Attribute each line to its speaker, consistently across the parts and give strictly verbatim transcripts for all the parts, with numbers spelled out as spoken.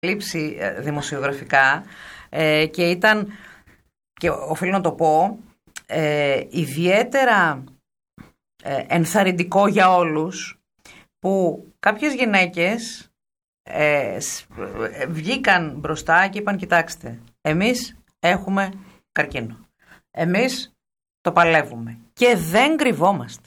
Speaker 1: λήψη δημοσιογραφικά ε, και ήταν, και οφείλω να το πω, ε, ιδιαίτερα ε, ενθαρρυντικό για όλους που κάποιες γυναίκες ε, βγήκαν μπροστά και είπαν, κοιτάξτε, εμείς έχουμε καρκίνο, εμείς το παλεύουμε και δεν κρυβόμαστε.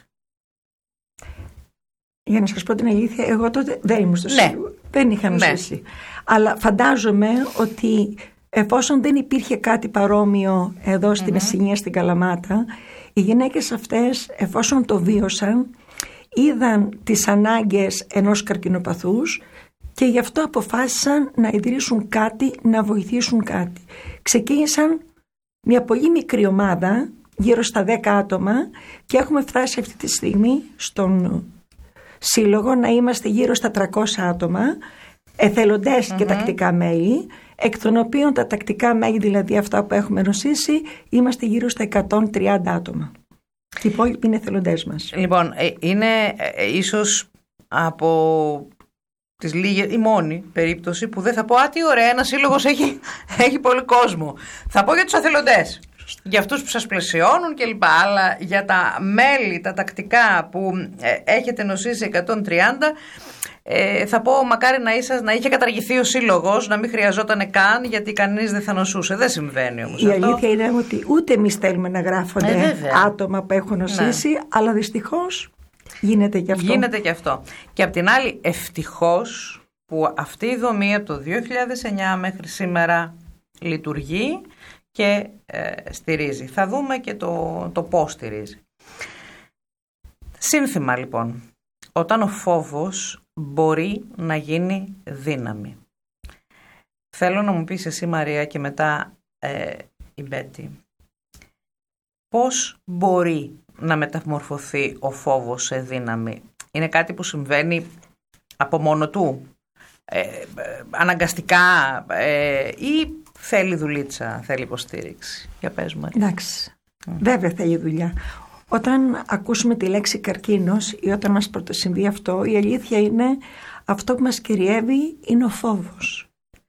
Speaker 2: Για να σας πω την αλήθεια, εγώ τότε δεν ήμουν στο
Speaker 1: ναι.
Speaker 2: Σύλλογο, δεν είχα νοσήσει. Ναι. Αλλά φαντάζομαι ότι εφόσον δεν υπήρχε κάτι παρόμοιο εδώ στην mm-hmm. Εσσηνία, στην Καλαμάτα, οι γυναίκες αυτές, εφόσον το βίωσαν, είδαν τις ανάγκες ενός καρκινοπαθούς και γι' αυτό αποφάσισαν να ιδρύσουν κάτι, να βοηθήσουν κάτι. Ξεκίνησαν μια πολύ μικρή ομάδα, γύρω στα δέκα άτομα, και έχουμε φτάσει αυτή τη στιγμή στον Σύλλογο να είμαστε γύρω στα τριακόσια άτομα, εθελοντές mm-hmm. και τακτικά μέλη, εκ των οποίων τα τακτικά μέλη, δηλαδή αυτά που έχουμε νοσήσει, είμαστε γύρω στα εκατόν τριάντα άτομα. Και οι υπόλοιποι είναι εθελοντές μας.
Speaker 1: Λοιπόν, είναι ίσως από τις λίγες, η μόνη περίπτωση που δεν θα πω, α, τι ωραία, ένας σύλλογος έχει, έχει πολύ κόσμο. Θα πω για τους εθελοντές, για αυτούς που σας πλαισιώνουν κλπ. Αλλά για τα μέλη, τα τακτικά που ε, έχετε νοσήσει εκατόν τριάντα, ε, θα πω μακάρι να, ήσασταν, να είχε καταργηθεί ο σύλλογος, να μην χρειαζόταν καν, γιατί κανείς δεν θα νοσούσε. Δεν συμβαίνει όμως
Speaker 2: η
Speaker 1: αυτό.
Speaker 2: Η αλήθεια είναι ότι ούτε εμείς θέλουμε να γράφονται ε, άτομα που έχουν νοσήσει, ναι. αλλά δυστυχώς γίνεται και αυτό.
Speaker 1: Γίνεται και αυτό. Και απ' την άλλη, ευτυχώς που αυτή η δομή από το δύο χιλιάδες εννιά μέχρι σήμερα λειτουργεί και ε, στηρίζει. Θα δούμε και το, το πώς στηρίζει. Σύνθημα λοιπόν. Όταν ο φόβος μπορεί να γίνει δύναμη. Θέλω να μου πεις εσύ, Μαρία, και μετά ε, η Μπέτη, πώς μπορεί να μεταμορφωθεί ο φόβος σε δύναμη? Είναι κάτι που συμβαίνει από μόνο του, ε, ε, αναγκαστικά, ε, ή θέλει δουλίτσα, θέλει υποστήριξη? Για πες μου.
Speaker 2: Εντάξει, mm. βέβαια θέλει δουλειά. Όταν ακούσουμε τη λέξη καρκίνος ή όταν μας πρωτοσυμβεί αυτό, η αλήθεια είναι αυτό που μας κυριεύει είναι ο φόβος.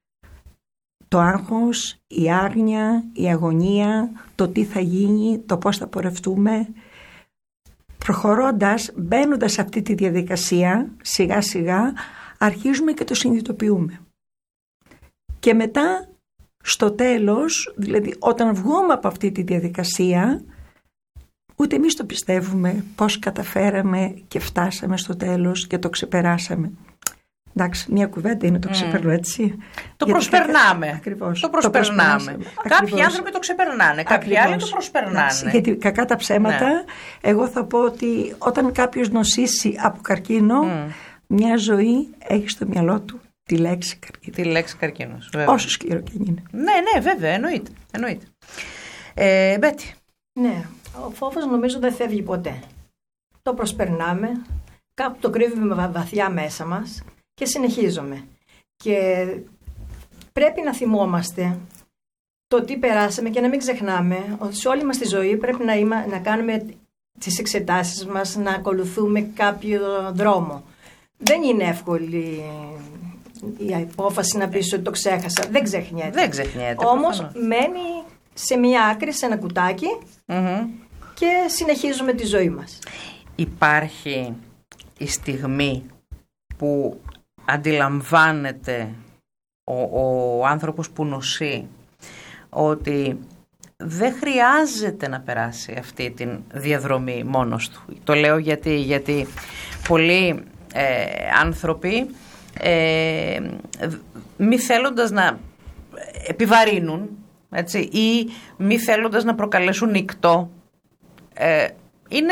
Speaker 2: Το άγχος, η άγνοια, η αγωνία, το τι θα γίνει, το πώς θα πορευτούμε. Προχωρώντας, μπαίνοντας σε αυτή τη διαδικασία, σιγά σιγά αρχίζουμε και το συνειδητοποιούμε. Και μετά, στο τέλος, δηλαδή όταν βγούμε από αυτή τη διαδικασία, ούτε εμείς το πιστεύουμε πώς καταφέραμε και φτάσαμε στο τέλος και το ξεπεράσαμε. Εντάξει, μια κουβέντα είναι το ξεπερνώ, έτσι.
Speaker 1: Το προσπερνάμε.
Speaker 2: Ακριβώς.
Speaker 1: Το προσπερνάμε. Κάποιοι άνθρωποι το ξεπερνάνε, κάποιοι άλλοι το προσπερνάνε.
Speaker 2: Εντάξει, γιατί κακά τα ψέματα, ναι. εγώ θα πω ότι όταν κάποιος νοσήσει από καρκίνο, mm. μια ζωή έχει στο μυαλό του τη λέξη καρκίνο.
Speaker 1: Τη λέξη καρκίνος, βέβαια.
Speaker 2: Όσο σκληρό και είναι.
Speaker 1: Ναι, ναι, βέβαια, εννοείται. εννοείται. Ε, Μπέτη.
Speaker 3: Ναι, ο φόβος νομίζω δεν φεύγει ποτέ. Το προσπερνάμε, κάπου το κρύβουμε βαθιά μέσα μας και συνεχίζουμε. Και πρέπει να θυμόμαστε το τι περάσαμε και να μην ξεχνάμε ότι σε όλη μας τη ζωή πρέπει να, είμα, να κάνουμε τις εξετάσεις μας, να ακολουθούμε κάποιο δρόμο. Δεν είναι εύκολη η απόφαση να πεις ότι το ξέχασα. Δεν ξεχνιέται.
Speaker 1: Δεν ξεχνιέται.
Speaker 3: Όμως μένει σε μια άκρη, σε ένα κουτάκι mm-hmm. και συνεχίζουμε τη ζωή μας.
Speaker 1: Υπάρχει η στιγμή που αντιλαμβάνεται ο, ο άνθρωπος που νοσεί ότι δεν χρειάζεται να περάσει αυτή τη διαδρομή μόνος του. Το λέω γιατί, γιατί πολλοί ε, άνθρωποι ε, μη θέλοντας να επιβαρύνουν, έτσι, ή μη θέλοντας να προκαλέσουν νικτό, ε, είναι,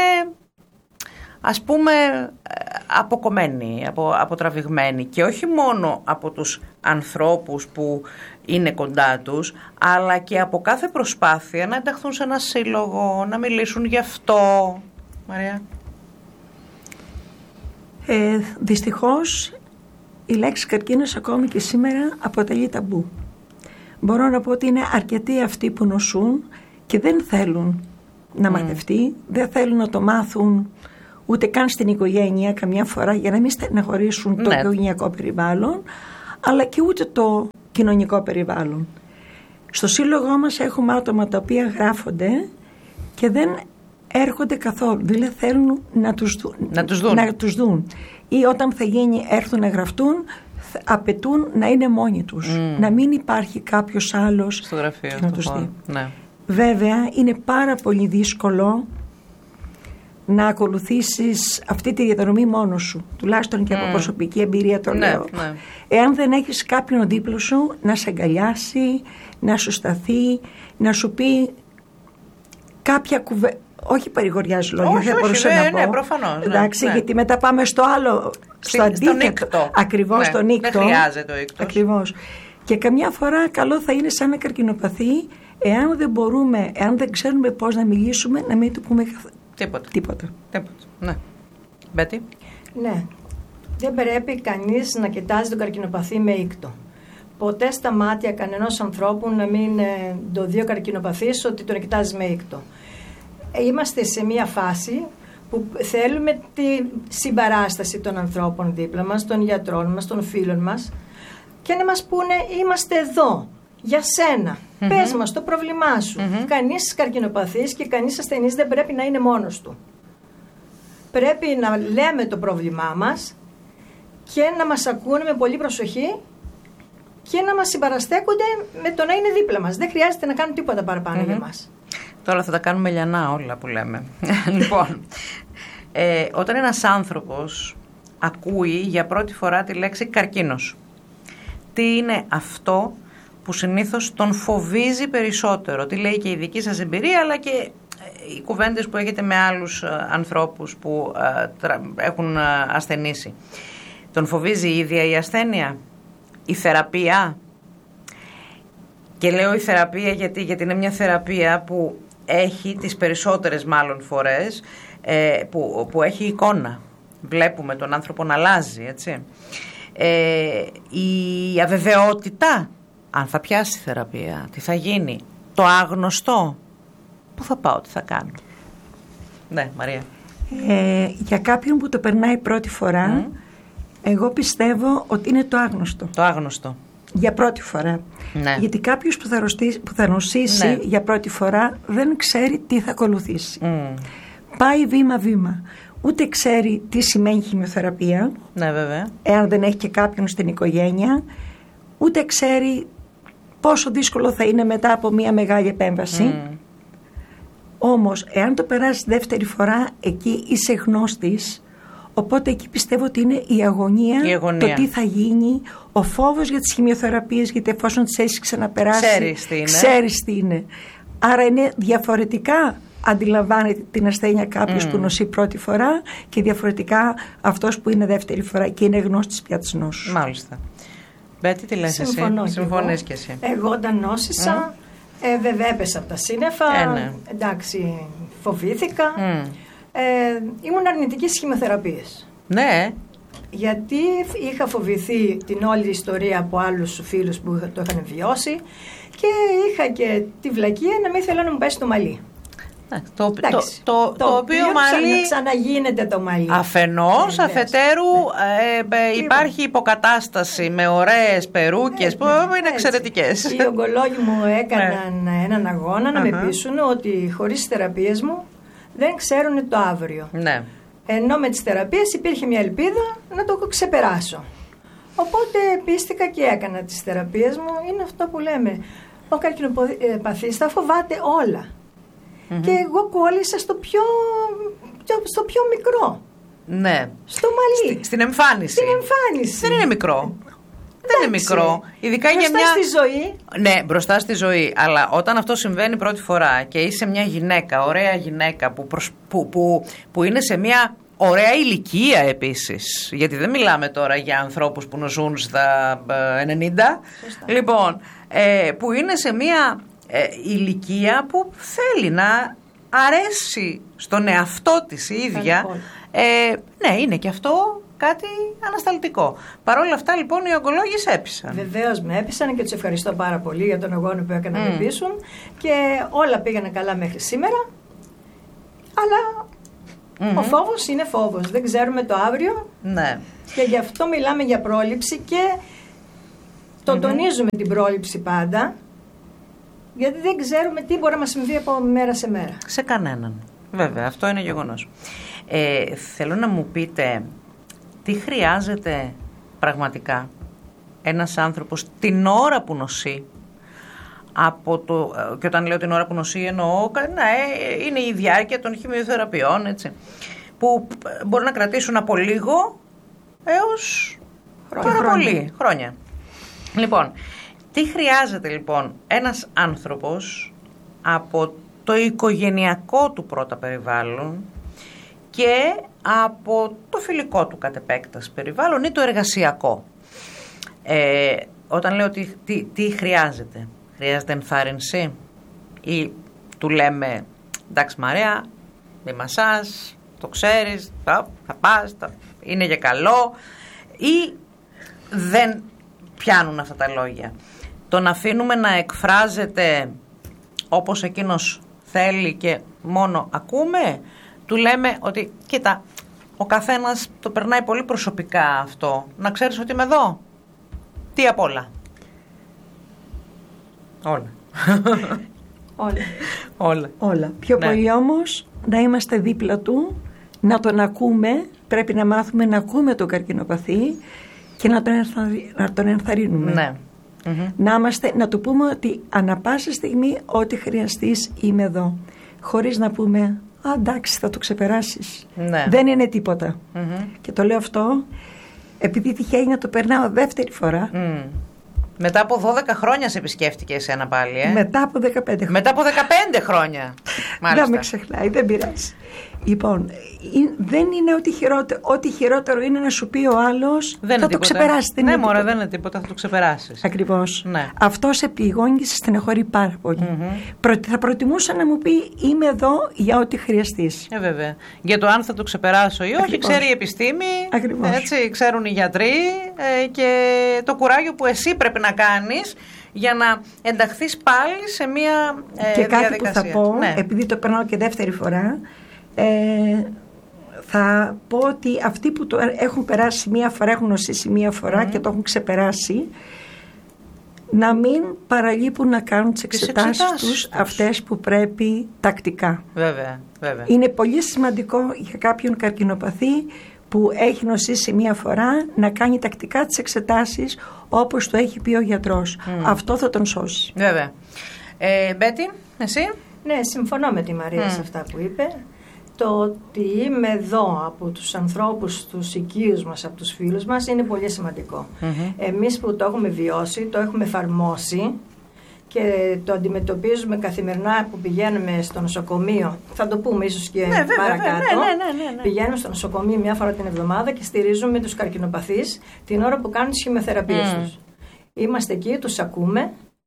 Speaker 1: ας πούμε, αποκομμένοι, απο, αποτραβηγμένοι, και όχι μόνο από τους ανθρώπους που είναι κοντά τους, αλλά και από κάθε προσπάθεια να ενταχθούν σε ένα σύλλογο, να μιλήσουν γι' αυτό. Μαρία.
Speaker 2: Ε, δυστυχώς η λέξη καρκίνος ακόμη και σήμερα αποτελεί ταμπού. Μπορώ να πω ότι είναι αρκετοί αυτοί που νοσούν και δεν θέλουν να mm. μαθευτεί, δεν θέλουν να το μάθουν ούτε καν στην οικογένεια καμιά φορά, για να μην στεναχωρήσουν το ναι. οικογενειακό περιβάλλον, αλλά και ούτε το κοινωνικό περιβάλλον. Στο σύλλογό μας έχουμε άτομα τα οποία γράφονται και δεν έρχονται καθόλου, δηλαδή θέλουν να τους, δου,
Speaker 1: να τους δουν.
Speaker 2: να τους δουν. Ή όταν θα γίνει έρθουν να γραφτούν, απαιτούν να είναι μόνοι τους, mm. να μην υπάρχει κάποιος άλλος
Speaker 1: στο γραφείο,
Speaker 2: να τους
Speaker 1: χώρο.
Speaker 2: δει.
Speaker 1: Ναι.
Speaker 2: Βέβαια είναι πάρα πολύ δύσκολο να ακολουθήσεις αυτή τη διαδρομή μόνος σου, τουλάχιστον και από mm. προσωπική εμπειρία το
Speaker 1: ναι,
Speaker 2: λέω.
Speaker 1: Ναι.
Speaker 2: Εάν δεν έχεις κάποιον δίπλα σου να σε αγκαλιάσει, να σου σταθεί, να σου πει κάποια κουβέντα. Όχι παρηγοριάζει λόγια,
Speaker 1: όχι,
Speaker 2: θα μπορούσα
Speaker 1: όχι,
Speaker 2: να
Speaker 1: ναι,
Speaker 2: πω.
Speaker 1: Ναι, προφανώς.
Speaker 2: Εντάξει,
Speaker 1: ναι.
Speaker 2: γιατί μετά πάμε στο άλλο,
Speaker 1: Στη,
Speaker 2: στο αντίθετο. Ακριβώς,
Speaker 1: ναι,
Speaker 2: στον ήκτο.
Speaker 1: Δεν χρειάζεται ο ήκτος.
Speaker 2: Ακριβώς. Και καμιά φορά καλό θα είναι σαν ένα καρκινοπαθή, εάν δεν μπορούμε, εάν δεν ξέρουμε πώς να μιλήσουμε, να μην του πούμε
Speaker 1: τίποτα.
Speaker 2: Τίποτα.
Speaker 1: Τίποτα. Ναι. Μπέτη.
Speaker 3: Ναι. Δεν πρέπει κανείς να κοιτάζει τον καρκινοπαθή με ήκτο. Ποτέ στα μάτια κανενός ανθρώπου να μην ε, το δει ο καρκινοπαθής ότι τον κοιτάζει με ήκτο. Είμαστε σε μια φάση που θέλουμε τη συμπαράσταση των ανθρώπων δίπλα μας, των γιατρών μας, των φίλων μας και να μας πούνε είμαστε εδώ για σένα, mm-hmm. πες μας το πρόβλημά σου. Mm-hmm. Κανείς καρκινοπαθής και κανείς ασθενής δεν πρέπει να είναι μόνος του. Πρέπει να λέμε το πρόβλημά μας και να μας ακούνε με πολύ προσοχή και να μας συμπαραστέκονται με το να είναι δίπλα μας. Δεν χρειάζεται να κάνουν τίποτα παραπάνω mm-hmm. για μας.
Speaker 1: Τώρα θα τα κάνουμε λιανά όλα που λέμε. Λοιπόν, ε, όταν ένας άνθρωπος ακούει για πρώτη φορά τη λέξη καρκίνος, τι είναι αυτό που συνήθως τον φοβίζει περισσότερο? Τι λέει και η δική σας εμπειρία, αλλά και οι κουβέντες που έχετε με άλλους ανθρώπους που έχουν ασθενήσει? Τον φοβίζει η ίδια η ασθένεια, η θεραπεία? Και λέω η θεραπεία γιατί, γιατί είναι μια θεραπεία που έχει τις περισσότερες μάλλον φορές ε, που, που έχει εικόνα. Βλέπουμε τον άνθρωπο να αλλάζει, έτσι. Ε, η αβεβαιότητα, αν θα πιάσει θεραπεία, τι θα γίνει, το άγνωστο, πού θα πάω, τι θα κάνω. Ναι, Μαρία.
Speaker 2: Ε, για κάποιον που το περνάει πρώτη φορά, mm. εγώ πιστεύω ότι είναι το άγνωστο.
Speaker 1: Το άγνωστο.
Speaker 2: Για πρώτη φορά.
Speaker 1: Ναι.
Speaker 2: Γιατί κάποιος που θα, ρωστήσει, που θα νοσήσει ναι. για πρώτη φορά δεν ξέρει τι θα ακολουθήσει. Mm. Πάει βήμα-βήμα. Ούτε ξέρει τι σημαίνει χημειοθεραπεία.
Speaker 1: Ναι, βέβαια.
Speaker 2: Εάν δεν έχει και κάποιον στην οικογένεια. Ούτε ξέρει πόσο δύσκολο θα είναι μετά από μια μεγάλη επέμβαση. Mm. Όμως, εάν το περάσει δεύτερη φορά, εκεί είσαι γνώστης. Οπότε εκεί πιστεύω ότι είναι η αγωνία, η αγωνία, το τι θα γίνει, ο φόβος για τις χημειοθεραπείες, γιατί εφόσον τις έχεις ξαναπεράσει,
Speaker 1: ξέρεις τι είναι.
Speaker 2: Ξέρεις τι είναι. Άρα είναι διαφορετικά αντιλαμβάνεται την ασθένεια κάποιος mm. που νοσεί πρώτη φορά και διαφορετικά αυτός που είναι δεύτερη φορά και είναι γνώστης πια της νόσου.
Speaker 1: Μάλιστα. Μπέτη, τι λες εσύ? Συμφωνείς και εσύ?
Speaker 3: Εγώ όταν νόσησα, mm. ε, βέβαια έπεσα από τα σύννεφα,
Speaker 1: ε, ναι.
Speaker 3: εντάξει, φοβήθηκα.
Speaker 1: Mm.
Speaker 3: Ε, ήμουν αρνητική στις χημειοθεραπείες.
Speaker 1: Ναι.
Speaker 3: Γιατί είχα φοβηθεί την όλη ιστορία από άλλους φίλους που το είχαν βιώσει και είχα και τη βλακεία να μην θέλω να μου πέσει το μαλλί.
Speaker 1: Το, το, το, το, το οποίο
Speaker 3: μαλλί ξαναγίνεται το μαλλί.
Speaker 1: Αφενός, ε, αφετέρου ε, ε, υπάρχει υποκατάσταση με ωραίες περούκες ε, που είναι έτσι. Εξαιρετικές.
Speaker 3: Οι ογκολόγοι μου έκαναν ναι. έναν αγώνα να uh-huh. με πείσουν ότι χωρίς τις θεραπείες μου δεν ξέρουν το αύριο.
Speaker 1: Ναι. Ενώ
Speaker 3: με τις θεραπείες υπήρχε μια ελπίδα να το ξεπεράσω. Οπότε πίστηκα και έκανα τις θεραπείες μου. Είναι αυτό που λέμε. Ο καρκινοπαθής θα φοβάται όλα. Mm-hmm. Και εγώ κόλλησα στο πιο, στο πιο μικρό.
Speaker 1: Ναι.
Speaker 3: Στο μαλλί.
Speaker 1: Στη, στην εμφάνιση.
Speaker 3: Στην εμφάνιση.
Speaker 1: Δεν είναι μικρό. Δεν είναι μικρό. Ειδικά
Speaker 3: μπροστά
Speaker 1: για μια...
Speaker 3: στη ζωή.
Speaker 1: Ναι, μπροστά στη ζωή. Αλλά όταν αυτό συμβαίνει πρώτη φορά και είσαι μια γυναίκα, ωραία γυναίκα που, προσ... που, που, που είναι σε μια ωραία ηλικία επίσης. Γιατί δεν μιλάμε τώρα για ανθρώπους που νοσούν στα ενενήντα. Σωστά. Λοιπόν, ε, που είναι σε μια ε, ηλικία που θέλει να αρέσει στον εαυτό της η ίδια. Ε, ναι, είναι και αυτό κάτι ανασταλτικό. Παρ' όλα αυτά λοιπόν οι ογκολόγοι σε έπεισαν.
Speaker 3: Βεβαίως με έπεισαν και τους ευχαριστώ πάρα πολύ για τον αγώνα που έκανα mm. να με πείσουν και όλα πήγανε καλά μέχρι σήμερα. Αλλά mm-hmm. ο φόβος είναι φόβος. Δεν ξέρουμε το αύριο.
Speaker 1: Ναι.
Speaker 3: Και γι' αυτό μιλάμε για πρόληψη και Το mm-hmm. τονίζουμε την πρόληψη πάντα, γιατί δεν ξέρουμε τι μπορεί να μας συμβεί από μέρα σε μέρα.
Speaker 1: Σε κανέναν. Βέβαια, αυτό είναι γεγονός. Ε, θέλω να μου πείτε τι χρειάζεται πραγματικά ένας άνθρωπος την ώρα που νοσεί. Από το, και όταν λέω την ώρα που νοσεί εννοώ, ναι, είναι η διάρκεια των χημειοθεραπείων, έτσι, που μπορεί να κρατήσουν από λίγο έως πάρα πολύ χρόνια. Λοιπόν, τι χρειάζεται λοιπόν ένας άνθρωπος από το οικογενειακό του πρώτα περιβάλλον και από το φιλικό του κατ' επέκταση περιβάλλον ή το εργασιακό. Ε, όταν λέω τι, τι, τι χρειάζεται, χρειάζεται ενθάρρυνση ή του λέμε εντάξει Μαρία, μη μασάς, το ξέρεις, θα, θα πας, θα, είναι για καλό, ή δεν πιάνουν αυτά τα λόγια. Τον αφήνουμε να εκφράζεται όπως εκείνος θέλει και μόνο ακούμε, του λέμε ότι κοίτα, ο καθένας το περνάει πολύ προσωπικά αυτό, να ξέρεις ότι είμαι εδώ. Τι απ' όλα? Όλα.
Speaker 3: Όλα.
Speaker 1: Όλα.
Speaker 2: Όλα. Πιο ναι. πολύ όμως να είμαστε δίπλα του, να τον ακούμε, πρέπει να μάθουμε να ακούμε τον καρκινοπαθή και να τον, ενθαρρυ... να τον ενθαρρύνουμε.
Speaker 1: Ναι. Mm-hmm.
Speaker 2: Να, είμαστε, να του πούμε ότι ανά πάσα στιγμή ό,τι χρειαστείς είμαι εδώ. Χωρίς να πούμε «Α, εντάξει, θα το ξεπεράσεις».
Speaker 1: Ναι.
Speaker 2: Δεν είναι τίποτα.
Speaker 1: Mm-hmm.
Speaker 2: Και το λέω αυτό επειδή τυχαίνει να το περνάω δεύτερη φορά.
Speaker 1: Mm. Μετά από δώδεκα χρόνια σε επισκέφτηκε εσένα πάλι, ε?
Speaker 2: Μετά από δεκαπέντε χρόνια.
Speaker 1: Μετά από δεκαπέντε χρόνια. Μάλιστα.
Speaker 2: Δεν με ξεχνάει, δεν πειράζει. Λοιπόν, δεν είναι ό,τι χειρότερο, ό,τι χειρότερο είναι να σου πει ο άλλος θα το
Speaker 1: τίποτα.
Speaker 2: Ξεπεράσει.
Speaker 1: Ναι, μωρέ, δεν είναι τίποτα, θα το ξεπεράσεις.
Speaker 2: Ακριβώς.
Speaker 1: Ναι.
Speaker 2: Αυτό σε πληγώνει και σε στεναχωρεί πάρα πολύ. Mm-hmm. Προ, θα προτιμούσα να μου πει είμαι εδώ για ό,τι χρειαστείς.
Speaker 1: Ε, βέβαια. Για το αν θα το ξεπεράσω ή όχι, ξέρει η επιστήμη, έτσι, ξέρουν οι γιατροί ε, και το κουράγιο που εσύ πρέπει να κάνεις για να ενταχθείς πάλι σε μια ε,
Speaker 2: και κάτι
Speaker 1: διαδικασία.
Speaker 2: Που θα πω,
Speaker 1: ναι.
Speaker 2: επειδή το περνάω και δεύτερη φορά, ε, θα πω ότι αυτοί που το έχουν περάσει μία φορά, έχουν νοσήσει μία φορά mm. και το έχουν ξεπεράσει, να μην παραλείπουν να κάνουν τις εξετάσεις, εξετάσεις τους, τους αυτές που πρέπει τακτικά.
Speaker 1: Βέβαια, βέβαια.
Speaker 2: Είναι πολύ σημαντικό για κάποιον καρκινοπαθή που έχει νοσήσει μία φορά να κάνει τακτικά τις εξετάσεις όπως το έχει πει ο γιατρός. Mm. Αυτό θα τον σώσει.
Speaker 1: Βέβαια. Ε, Μπέτη, εσύ?
Speaker 3: Ναι, συμφωνώ με τη Μαρία mm. σε αυτά που είπε. Το ότι είμαι εδώ από τους ανθρώπους, τους οικείους μας, από τους φίλους μας είναι πολύ σημαντικό. Mm-hmm. Εμείς που το έχουμε βιώσει, το έχουμε εφαρμόσει και το αντιμετωπίζουμε καθημερινά που πηγαίνουμε στο νοσοκομείο. Θα το πούμε ίσως και
Speaker 1: ναι, βέβαια,
Speaker 3: παρακάτω.
Speaker 1: Ναι, ναι, ναι, ναι.
Speaker 3: Πηγαίνουμε στο νοσοκομείο μια φορά την εβδομάδα και στηρίζουμε τους καρκινοπαθείς την ώρα που κάνουν τις χημειοθεραπείες mm. τους. Είμαστε εκεί, τους ακούμε.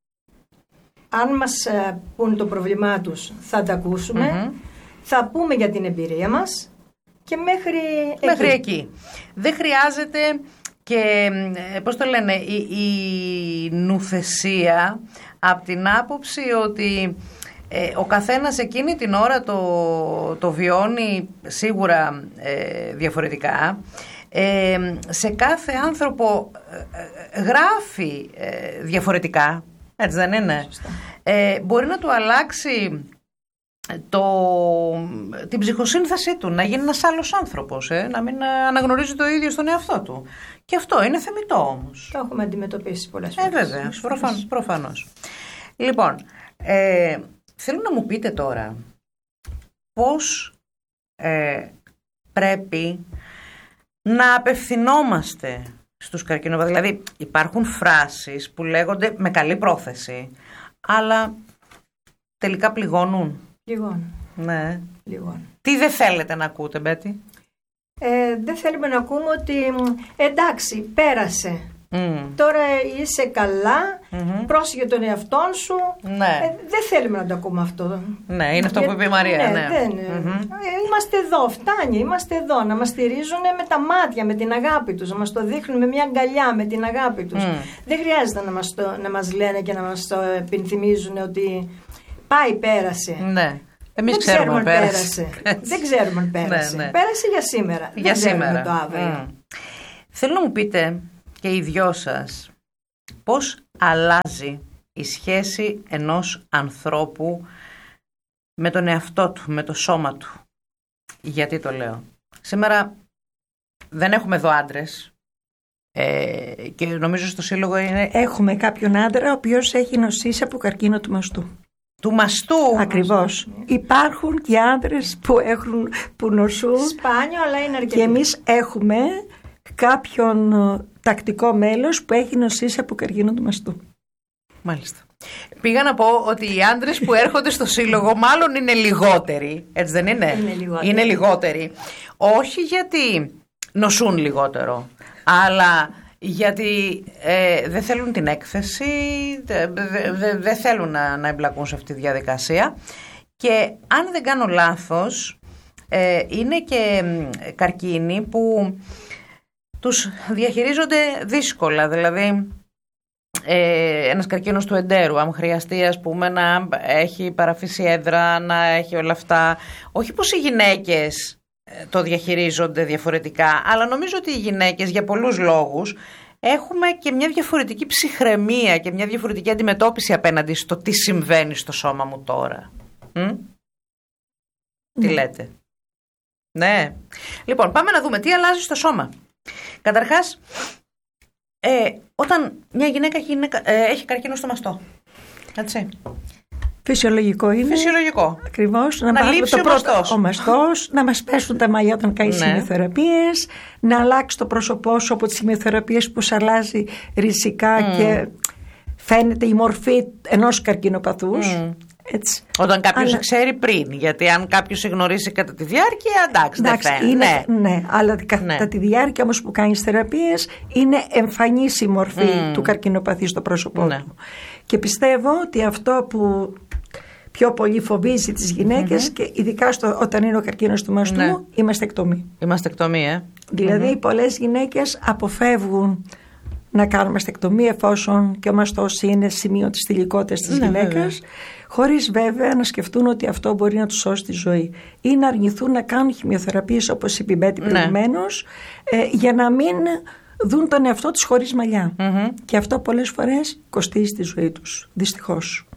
Speaker 3: Αν μας ε, πούν το πρόβλημά τους θα τα ακούσουμε. Mm-hmm. Θα πούμε για την εμπειρία μας και μέχρι,
Speaker 1: μέχρι
Speaker 3: εκεί.
Speaker 1: εκεί. Δεν χρειάζεται και, πώς το λένε, η, η νουθεσία από την άποψη ότι ε, ο καθένας εκείνη την ώρα το, το βιώνει σίγουρα ε, διαφορετικά. Ε, σε κάθε άνθρωπο ε, γράφει ε, διαφορετικά, έτσι δεν είναι? Ε, μπορεί να του αλλάξει το, την ψυχοσύνθεσή του, να γίνει ένας άλλος άνθρωπος, ε, να μην αναγνωρίζει το ίδιο στον εαυτό του. Και αυτό είναι θεμιτό όμως.
Speaker 3: Το έχουμε αντιμετωπίσει πολλές φορές.
Speaker 1: Ε, βέβαια, προφανώς. προφανώς. Λοιπόν, ε, θέλω να μου πείτε τώρα πώς ε, πρέπει να απευθυνόμαστε στους καρκινοπαθείς. Δηλαδή υπάρχουν φράσεις που λέγονται με καλή πρόθεση, αλλά τελικά πληγώνουν.
Speaker 3: Πληγώνουν.
Speaker 1: Ναι.
Speaker 3: Πληγώνουν.
Speaker 1: Τι δεν θέλετε να ακούτε, Μπέτη?
Speaker 3: Ε, δεν θέλουμε να ακούμε ότι εντάξει, πέρασε.
Speaker 1: Mm.
Speaker 3: Τώρα είσαι καλά,
Speaker 1: mm-hmm.
Speaker 3: πρόσεχε τον εαυτό σου.
Speaker 1: Ναι.
Speaker 3: Ε, δεν θέλουμε να το ακούμε αυτό.
Speaker 1: Ναι, είναι αυτό που είπε η Μαρία.
Speaker 3: Ναι,
Speaker 1: ναι.
Speaker 3: Δεν,
Speaker 1: mm-hmm.
Speaker 3: ε, είμαστε εδώ, φτάνει, είμαστε εδώ. Να μας στηρίζουν με τα μάτια, με την αγάπη τους. Να μας το δείχνουν με μια αγκαλιά, με την αγάπη τους. Mm. Δεν χρειάζεται να μας, το, να μας λένε και να μας το επιθυμίζουν ότι πάει, πέρασε.
Speaker 1: Ναι. Εμείς
Speaker 3: δεν
Speaker 1: ξέρουμε,
Speaker 3: ξέρουμε αν
Speaker 1: πέρασε.
Speaker 3: πέρασε. Δεν ξέρουμε αν πέρασε.
Speaker 1: Ναι, ναι.
Speaker 3: Πέρασε για σήμερα.
Speaker 1: Για
Speaker 3: δεν
Speaker 1: σήμερα.
Speaker 3: Το αύριο.
Speaker 1: Mm. Θέλω να μου πείτε και οι δυο σας πώς αλλάζει η σχέση ενός ανθρώπου με τον εαυτό του, με το σώμα του. Γιατί το λέω? Σήμερα δεν έχουμε εδώ άντρες ε, και νομίζω στο σύλλογο είναι...
Speaker 2: Έχουμε κάποιον άντρα ο οποίος έχει νοσήσει από καρκίνο του μαστού.
Speaker 1: Του μαστού.
Speaker 2: Ακριβώς. Υπάρχουν και άντρες που, έχουν, που νοσούν.
Speaker 3: Σπάνιο, αλλά είναι αρκετοί.
Speaker 2: Και εμείς έχουμε κάποιον τακτικό μέλος που έχει νοσήσει από καρκίνο του μαστού.
Speaker 1: Μάλιστα. Πήγα να πω ότι οι άντρες που έρχονται στο σύλλογο μάλλον είναι λιγότεροι. Έτσι δεν είναι?
Speaker 3: Είναι λιγότεροι.
Speaker 1: Είναι λιγότεροι. Όχι γιατί νοσούν λιγότερο, αλλά γιατί ε, δεν θέλουν την έκθεση, δεν δε, δε θέλουν να, να εμπλακούν σε αυτή τη διαδικασία. Και αν δεν κάνω λάθος, ε, είναι και καρκίνοι που τους διαχειρίζονται δύσκολα. Δηλαδή ε, ένας καρκίνος του εντέρου, αν χρειαστεί ας πούμε να έχει παραφύση έδρα, να έχει όλα αυτά. Όχι πως οι γυναίκες το διαχειρίζονται διαφορετικά, αλλά νομίζω ότι οι γυναίκες για πολλούς λόγους έχουμε και μια διαφορετική ψυχραιμία και μια διαφορετική αντιμετώπιση απέναντι στο τι συμβαίνει στο σώμα μου τώρα. Μ? Ναι. Τι λέτε? Ναι. Λοιπόν, πάμε να δούμε τι αλλάζει στο σώμα. Καταρχάς, ε, όταν μια γυναίκα έχει, ε, έχει καρκίνο στο μαστό, έτσι,
Speaker 2: φυσιολογικό είναι.
Speaker 1: Φυσιολογικό.
Speaker 2: Ακριβώς. Να,
Speaker 1: να λείψει
Speaker 2: το
Speaker 1: ο
Speaker 2: πρώτο,
Speaker 1: μαστός.
Speaker 2: Ο μαστός, να μας πέσουν τα μαλλιά όταν κάνει
Speaker 1: ναι.
Speaker 2: χημειοθεραπείες, να αλλάξει το πρόσωπό σου από τις χημειοθεραπείες που σε αλλάζει ριζικά mm. και φαίνεται η μορφή ενός καρκινοπαθούς. Mm. Έτσι.
Speaker 1: Όταν κάποιος
Speaker 2: αλλά...
Speaker 1: ξέρει πριν, γιατί αν κάποιος γνωρίσει κατά τη διάρκεια, εντάξει, εντάξει δεν
Speaker 2: φαίνεται.
Speaker 1: Ναι.
Speaker 2: ναι, αλλά κατά ναι. τη διάρκεια όμως που κάνεις θεραπείες είναι εμφανής η μορφή mm. του καρκινοπαθή στο πρόσωπό ναι. του. Και πιστεύω ότι αυτό που πιο πολύ φοβίζει τις γυναίκες mm-hmm. και ειδικά στο, όταν είναι ο καρκίνος του μαστού, ναι. η μαστεκτομή.
Speaker 1: Η μαστεκτομή, ε.
Speaker 2: Δηλαδή
Speaker 1: mm-hmm.
Speaker 2: πολλές γυναίκες αποφεύγουν να κάνουν μαστεκτομή εφόσον και ο μαστός είναι σημείο της θηλυκότητας της ναι, γυναίκας, βέβαια. Χωρίς βέβαια να σκεφτούν ότι αυτό μπορεί να τους σώσει τη ζωή ή να αρνηθούν να κάνουν χημειοθεραπείες όπως είπε η Μπέτη ναι. προηγουμένως, ε, για να μην δουν τον εαυτό τους χωρίς μαλλιά. Mm-hmm. Και αυτό πολλές φορές κοστίζει τη ζωή τους, δυστυχώς.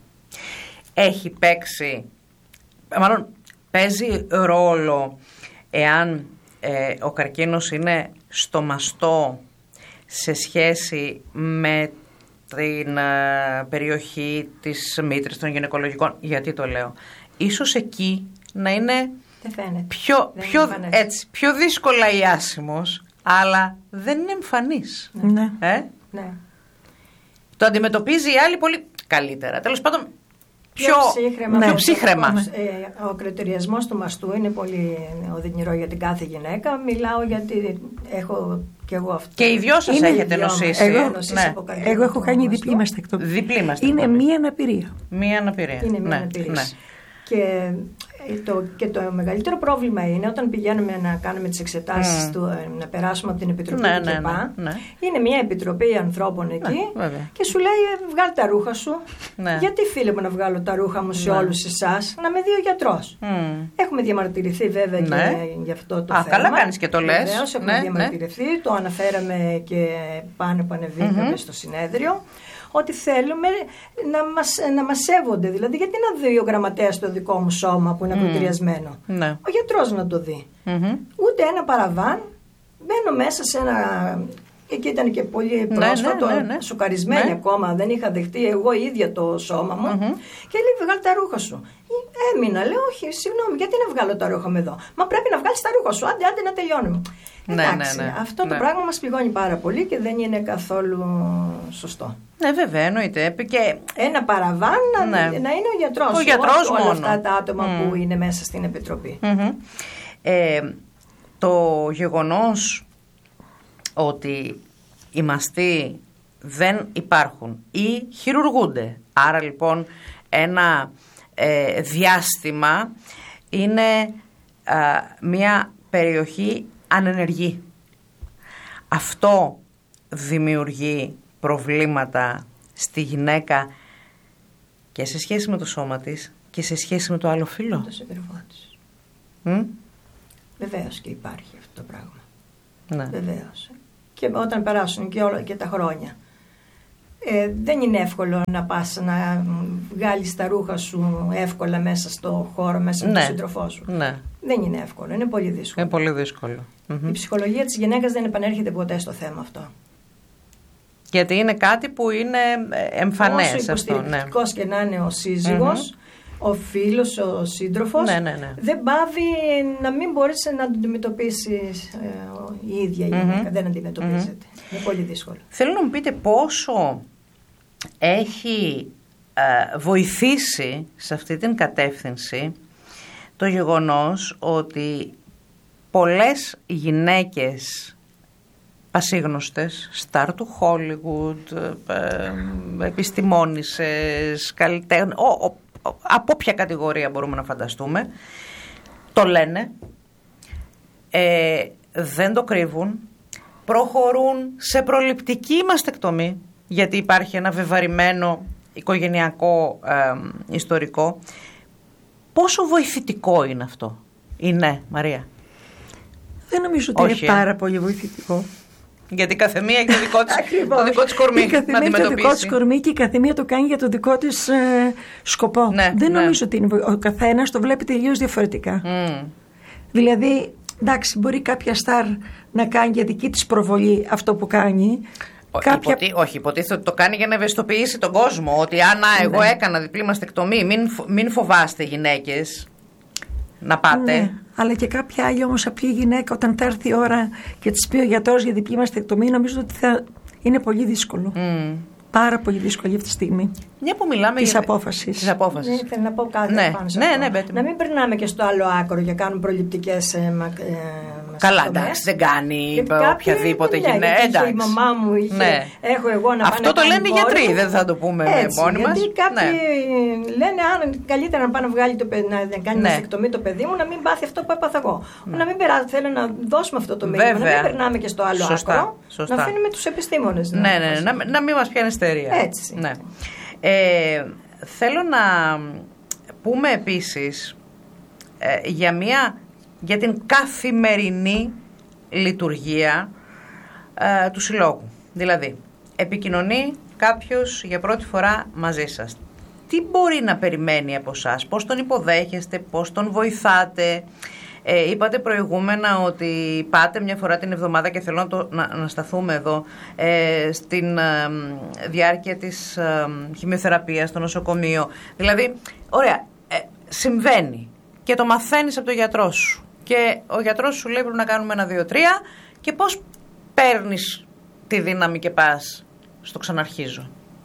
Speaker 1: Έχει παίξει, μάλλον παίζει ρόλο εάν ε, ο καρκίνος είναι στο μαστό σε σχέση με την ε, περιοχή της μήτρης των γυναικολογικών. Γιατί το λέω? Ίσως εκεί να είναι
Speaker 3: δεν
Speaker 1: πιο,
Speaker 3: δεν
Speaker 1: πιο,
Speaker 3: είναι
Speaker 1: έτσι, πιο δύσκολα ιάσιμος, αλλά δεν είναι εμφανής.
Speaker 2: Ναι.
Speaker 1: Ε?
Speaker 3: Ναι.
Speaker 1: Το αντιμετωπίζει η άλλη πολύ καλύτερα. Τέλος πάντων, πιο ψύχρεμα.
Speaker 3: Ναι.
Speaker 1: Πιο ψύχρεμα.
Speaker 3: Ο, ο κριτηριασμός του μαστού είναι πολύ οδυνηρό για την κάθε γυναίκα. Μιλάω γιατί έχω και εγώ αυτό.
Speaker 1: Και οι δυο σας έχετε νοσήσει.
Speaker 2: Εγώ,
Speaker 3: ναι.
Speaker 2: εγώ έχω κάνει διπλή μαστεκτομή.
Speaker 1: Διπλή μαστεκτομή.
Speaker 2: Είναι μία αναπηρία.
Speaker 1: Μία αναπηρία.
Speaker 3: Είναι μία
Speaker 1: ναι.
Speaker 3: αναπηρία.
Speaker 1: Ναι.
Speaker 3: Και το, και το μεγαλύτερο πρόβλημα είναι όταν πηγαίνουμε να κάνουμε τις εξετάσεις mm. του, να περάσουμε από την Επιτροπή
Speaker 1: ναι,
Speaker 3: του
Speaker 1: ναι,
Speaker 3: ΚΕΠΑ.
Speaker 1: Ναι, ναι.
Speaker 3: Είναι μια επιτροπή ανθρώπων εκεί
Speaker 1: ναι,
Speaker 3: και σου λέει βγάλει τα ρούχα σου.
Speaker 1: Ναι.
Speaker 3: Γιατί φίλε μου να βγάλω τα ρούχα μου σε
Speaker 1: ναι.
Speaker 3: όλους εσάς, να με δει ο γιατρός. Mm. Έχουμε διαμαρτυρηθεί βέβαια
Speaker 1: ναι.
Speaker 3: και για αυτό το
Speaker 1: Α,
Speaker 3: θέμα.
Speaker 1: καλά κάνεις και το λες.
Speaker 3: Βεβαίως έχουμε
Speaker 1: ναι,
Speaker 3: διαμαρτυρηθεί,
Speaker 1: ναι.
Speaker 3: το αναφέραμε και πάνω που ανεβήκαμε mm-hmm. στο συνέδριο. Ότι θέλουμε να μας, να μας σέβονται. Δηλαδή, γιατί να δει ο γραμματέας το δικό μου σώμα που είναι mm. ακροτηριασμένο.
Speaker 1: Ναι.
Speaker 3: Ο γιατρός να το δει. Mm-hmm. Ούτε ένα παραβάν. Μπαίνω μέσα σε ένα... Εκεί ήταν και πολύ πρόσφατο, ναι, ναι, ναι, ναι. σοκαρισμένη ναι. ακόμα. Δεν είχα δεχτεί εγώ ίδια το σώμα μου. Mm-hmm. Και λέει, βγάλει τα ρούχα σου. Έμεινα, λέω, όχι, συγγνώμη, γιατί να βγάλω τα ρούχα μου εδώ? Μα πρέπει να βγάλεις τα ρούχα σου. Άντε, άντε να τελειώνουμε.
Speaker 1: Ναι,
Speaker 3: εντάξει,
Speaker 1: ναι, ναι.
Speaker 3: αυτό
Speaker 1: ναι.
Speaker 3: το πράγμα μας πληγώνει πάρα πολύ και δεν είναι καθόλου σωστό.
Speaker 1: Ναι, βέβαια, εννοείται. Και...
Speaker 3: Ένα παραβάν να,
Speaker 1: ναι.
Speaker 3: να είναι ο γιατρός.
Speaker 1: Ο γιατρός
Speaker 3: όλα
Speaker 1: μόνο.
Speaker 3: αυτά τα άτομα
Speaker 1: mm.
Speaker 3: που είναι μέσα στην Επιτροπή.
Speaker 1: Mm-hmm. Ε, το γεγονός ότι οι μαστοί δεν υπάρχουν ή χειρουργούνται. Άρα λοιπόν ένα ε, διάστημα είναι α, μια περιοχή ανενεργή. Αυτό δημιουργεί προβλήματα στη γυναίκα και σε σχέση με το σώμα της και σε σχέση με το άλλο φύλο.
Speaker 3: Με το σύντροφό της.
Speaker 1: Mm?
Speaker 3: Βεβαίως και υπάρχει αυτό το πράγμα.
Speaker 1: Ναι.
Speaker 3: Βεβαίως. Και όταν περάσουν και, όλα, και τα χρόνια Ε, δεν είναι εύκολο να πας να βγάλεις τα ρούχα σου εύκολα μέσα στο χώρο, μέσα με
Speaker 1: ναι.
Speaker 3: τον σύντροφό σου.
Speaker 1: Ναι.
Speaker 3: Δεν είναι εύκολο, είναι πολύ δύσκολο.
Speaker 1: Είναι πολύ δύσκολο.
Speaker 3: Η ψυχολογία της γυναίκας δεν επανέρχεται ποτέ στο θέμα αυτό.
Speaker 1: Γιατί είναι κάτι που είναι εμφανές.
Speaker 3: Όσο υποστηρικτικός ναι. και να είναι ο σύζυγος, mm-hmm. ο φίλος, ο σύντροφος, ναι, ναι, ναι. δεν πάβει να μην μπορείς να το αντιμετωπίσεις ε, η ίδια η γυναίκα. Mm-hmm. Δεν αντιμετωπίζεται. Mm-hmm. Είναι πολύ δύσκολο.
Speaker 1: Θέλω να μου πείτε πόσο έχει ε, βοηθήσει σε αυτή την κατεύθυνση το γεγονός ότι πολλές γυναίκες πασίγνωστες, στάρ του Hollywood, ε, επιστημόνισσες, καλλιτέχνες, από ποια κατηγορία μπορούμε να φανταστούμε, το λένε, ε, δεν το κρύβουν, προχωρούν σε προληπτική μαστεκτομή, γιατί υπάρχει ένα βεβαρημένο οικογενειακό ε, ιστορικό. Πόσο βοηθητικό είναι αυτό? Είναι, Μαρία?
Speaker 2: Δεν νομίζω ότι
Speaker 1: Όχι,
Speaker 2: είναι πάρα πολύ βοηθητικό.
Speaker 1: Γιατί η καθεμία έχει το δικό της, το δικό της κορμί να αντιμετωπίσει.
Speaker 2: Το δικό της κορμί και η καθεμία το κάνει για το δικό της ε, σκοπό.
Speaker 1: Ναι,
Speaker 2: δεν
Speaker 1: ναι.
Speaker 2: νομίζω ότι είναι, ο καθένας το βλέπει τελείως διαφορετικά.
Speaker 1: Mm.
Speaker 2: Δηλαδή, εντάξει, μπορεί κάποια στάρ να κάνει για δική της προβολή αυτό που κάνει.
Speaker 1: Ο,
Speaker 2: κάποια...
Speaker 1: υποτι... Όχι, υποτίθεται ότι το κάνει για να ευαισθητοποιήσει τον κόσμο. Ότι αν ναι. εγώ έκανα διπλή μαστεκτομή, μην, μην φοβάστε γυναίκες να πάτε.
Speaker 2: Ναι. Αλλά και κάποια άλλη όμως απλή γυναίκα, όταν θα έρθει η ώρα και της πει ο γιατρός για διπλή μαστεκτομή, νομίζω ότι θα είναι πολύ δύσκολο. Mm. Πάρα πολύ δύσκολη αυτή τη στιγμή.
Speaker 1: Μια που μιλάμε
Speaker 2: της
Speaker 1: για...
Speaker 2: απόφασης.
Speaker 1: Της απόφασης.
Speaker 3: Ναι, θέλω να πω κάτι
Speaker 1: ναι.
Speaker 3: πάνω σε
Speaker 1: ναι,
Speaker 3: αυτό.
Speaker 1: ναι, ναι,
Speaker 3: να μην περνάμε και στο άλλο άκρο για κάνουν προληπτικές ε, μα, ε,
Speaker 1: καλά, εντάξει, δεν κάνει οποιαδήποτε γυναίκα.
Speaker 3: Εντάξει. Η μαμά μου είχε, ναι. έχω εγώ να
Speaker 1: αυτό το λένε οι γιατροί, δεν θα το πούμε
Speaker 3: έτσι,
Speaker 1: μόνοι μας.
Speaker 3: Γιατί κάποιοι ναι. λένε αν καλύτερα να πάει να, βγάλει το παιδί, να κάνει ναι. μαστεκτομή το παιδί μου, να μην πάθει αυτό που έπαθα εγώ. Ναι. Να μην περάσει, θέλω να δώσουμε αυτό το μήνυμα. Να μην περνάμε και στο άλλο
Speaker 1: σωστά,
Speaker 3: άκρο.
Speaker 1: σωστά.
Speaker 3: Να αφήνουμε τους επιστήμονες.
Speaker 1: Ναι, ναι, ναι, να, να μην μας πιάνει ιστερία.
Speaker 3: Έτσι.
Speaker 1: Ναι. Ε, θέλω να πούμε επίσης ε, για, μια, για την καθημερινή λειτουργία ε, του συλλόγου. Δηλαδή, επικοινωνεί κάποιος για πρώτη φορά μαζί σας. Τι μπορεί να περιμένει από εσάς, πώς τον υποδέχεστε, πώς τον βοηθάτε? Ε, είπατε προηγούμενα ότι πάτε μια φορά την εβδομάδα και θέλω να, το, να, να σταθούμε εδώ ε, στην ε, διάρκεια της ε, χημειοθεραπείας στο νοσοκομείο. Δηλαδή, ωραία, ε, συμβαίνει και το μαθαίνεις από τον γιατρό σου και ο γιατρός σου λέει πρέπει να κάνουμε ένα, δύο, τρία και πώς παίρνεις τη δύναμη και πας στο ξαναρχίζω?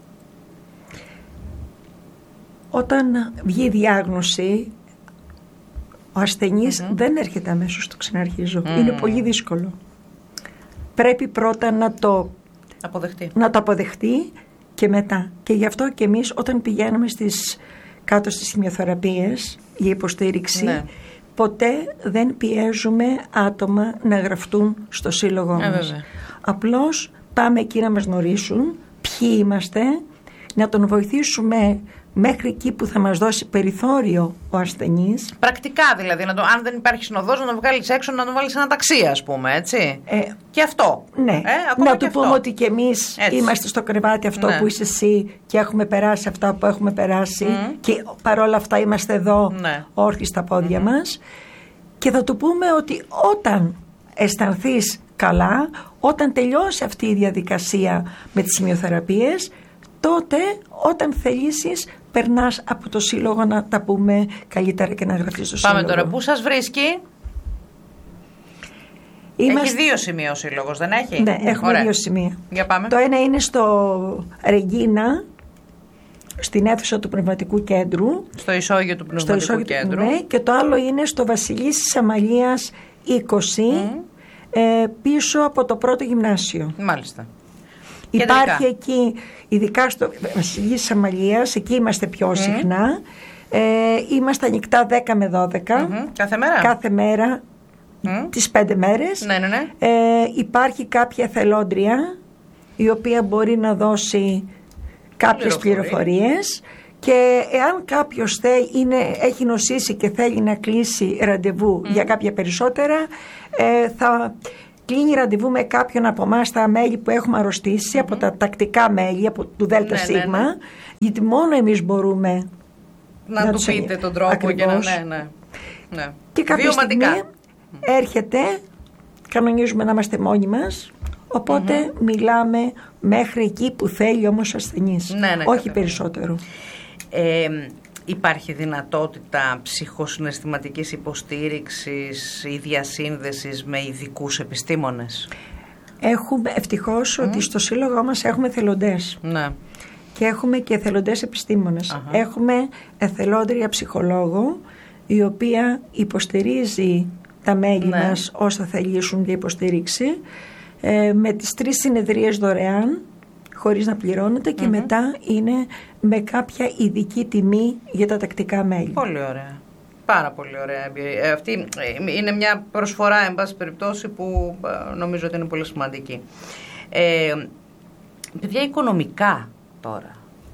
Speaker 2: Όταν βγει η διάγνωση, ο ασθενής mm-hmm. δεν έρχεται αμέσως στο ξαναρχίζω. Mm. Είναι πολύ δύσκολο. Πρέπει πρώτα να το
Speaker 1: αποδεχτεί.
Speaker 2: να το αποδεχτεί και μετά. Και γι' αυτό και εμείς όταν πηγαίνουμε στις, κάτω στις χημειοθεραπείες για υποστήριξη, ναι. ποτέ δεν πιέζουμε άτομα να γραφτούν στο σύλλογό μας. Ε, βέβαια. Απλώς πάμε εκεί να μας γνωρίσουν ποιοι είμαστε, να τον βοηθήσουμε μέχρι εκεί που θα μας δώσει περιθώριο ο ασθενής.
Speaker 1: Πρακτικά δηλαδή, να το, αν δεν υπάρχει συνοδός να τον βγάλεις έξω, να τον βάλεις ένα ταξί ας πούμε, έτσι. Ε, και αυτό.
Speaker 2: Ναι,
Speaker 1: ε,
Speaker 2: να
Speaker 1: του
Speaker 2: πούμε ότι και εμείς έτσι. Είμαστε στο κρεβάτι αυτό ναι. που είσαι εσύ και έχουμε περάσει αυτά που έχουμε περάσει mm. και παρόλα αυτά είμαστε εδώ ναι. όρθιοι στα πόδια mm-hmm. μας και θα του πούμε ότι όταν αισθανθείς καλά, όταν τελειώσει αυτή η διαδικασία με τις χημειοθεραπείες, τότε όταν θελήσεις περνάς από το σύλλογο να τα πούμε καλύτερα και να γραφτείς στο
Speaker 1: Πάμε
Speaker 2: σύλλογο.
Speaker 1: Πάμε τώρα, πού σας βρίσκει? Είμαστε... Έχει δύο σημεία ο σύλλογος, δεν έχει?
Speaker 2: Ναι, έχουμε Ωραία. δύο σημεία.
Speaker 1: Για πάμε.
Speaker 2: Το ένα είναι στο Ρεγκίνα, στην αίθουσα του Πνευματικού Κέντρου.
Speaker 1: Στο ισόγειο του Πνευματικού
Speaker 2: στο ισόγειο
Speaker 1: Κέντρου.
Speaker 2: Ναι, και το άλλο είναι στο Βασιλίσσης Αμαλίας είκοσι, mm. ε, πίσω από το πρώτο γυμνάσιο.
Speaker 1: Μάλιστα.
Speaker 2: Υπάρχει εκεί, ειδικά στο Βασιλίσσης Αμαλίας, εκεί είμαστε πιο mm. συχνά. Ε, είμαστε ανοιχτά δέκα με δώδεκα.
Speaker 1: Mm-hmm. Κάθε μέρα.
Speaker 2: Κάθε μέρα, mm. τις πέντε μέρες.
Speaker 1: Ναι, ναι, ναι.
Speaker 2: Ε, υπάρχει κάποια εθελόντρια, η οποία μπορεί να δώσει κάποιες πληροφορίες. Και εάν κάποιος θέλει, είναι, έχει νοσήσει και θέλει να κλείσει ραντεβού mm. για κάποια περισσότερα, ε, θα... κλείνει ραντεβού με κάποιον από εμάς τα μέλη που έχουμε αρρωστήσει, mm-hmm. από τα τακτικά μέλη, από του ΔΣ, ναι, ναι, ναι. γιατί μόνο εμείς μπορούμε
Speaker 1: να, να του πείτε τον τρόπο. Ακριβώς. Και να, ναι, ναι, ναι.
Speaker 2: Και κάποια στιγμή έρχεται, κανονίζουμε να είμαστε μόνοι μας, οπότε mm-hmm. μιλάμε μέχρι εκεί που θέλει όμως ο ασθενής, ναι, ναι, όχι περισσότερο.
Speaker 1: Ε, υπάρχει δυνατότητα ψυχοσυναισθηματικής υποστήριξης ή διασύνδεσης με ειδικούς επιστήμονες?
Speaker 2: Έχουμε ευτυχώς mm. ότι στο σύλλογό μας έχουμε εθελοντές, ναι. και έχουμε και εθελοντές επιστήμονες. Uh-huh. Έχουμε εθελόντρια ψυχολόγο, η οποία υποστηρίζει τα μέλη ναι. μας όσα θελήσουν για υποστήριξη, ε, με τις τρεις συνεδρίες δωρεάν, χωρίς να πληρώνεται, και mm-hmm. μετά είναι με κάποια ειδική τιμή για τα τακτικά μέλη.
Speaker 1: Πολύ ωραία. Πάρα πολύ ωραία. Ε, αυτή είναι μια προσφορά, εν πάση περιπτώσει, που ε, νομίζω ότι είναι πολύ σημαντική. Ε, παιδιά, οικονομικά τώρα,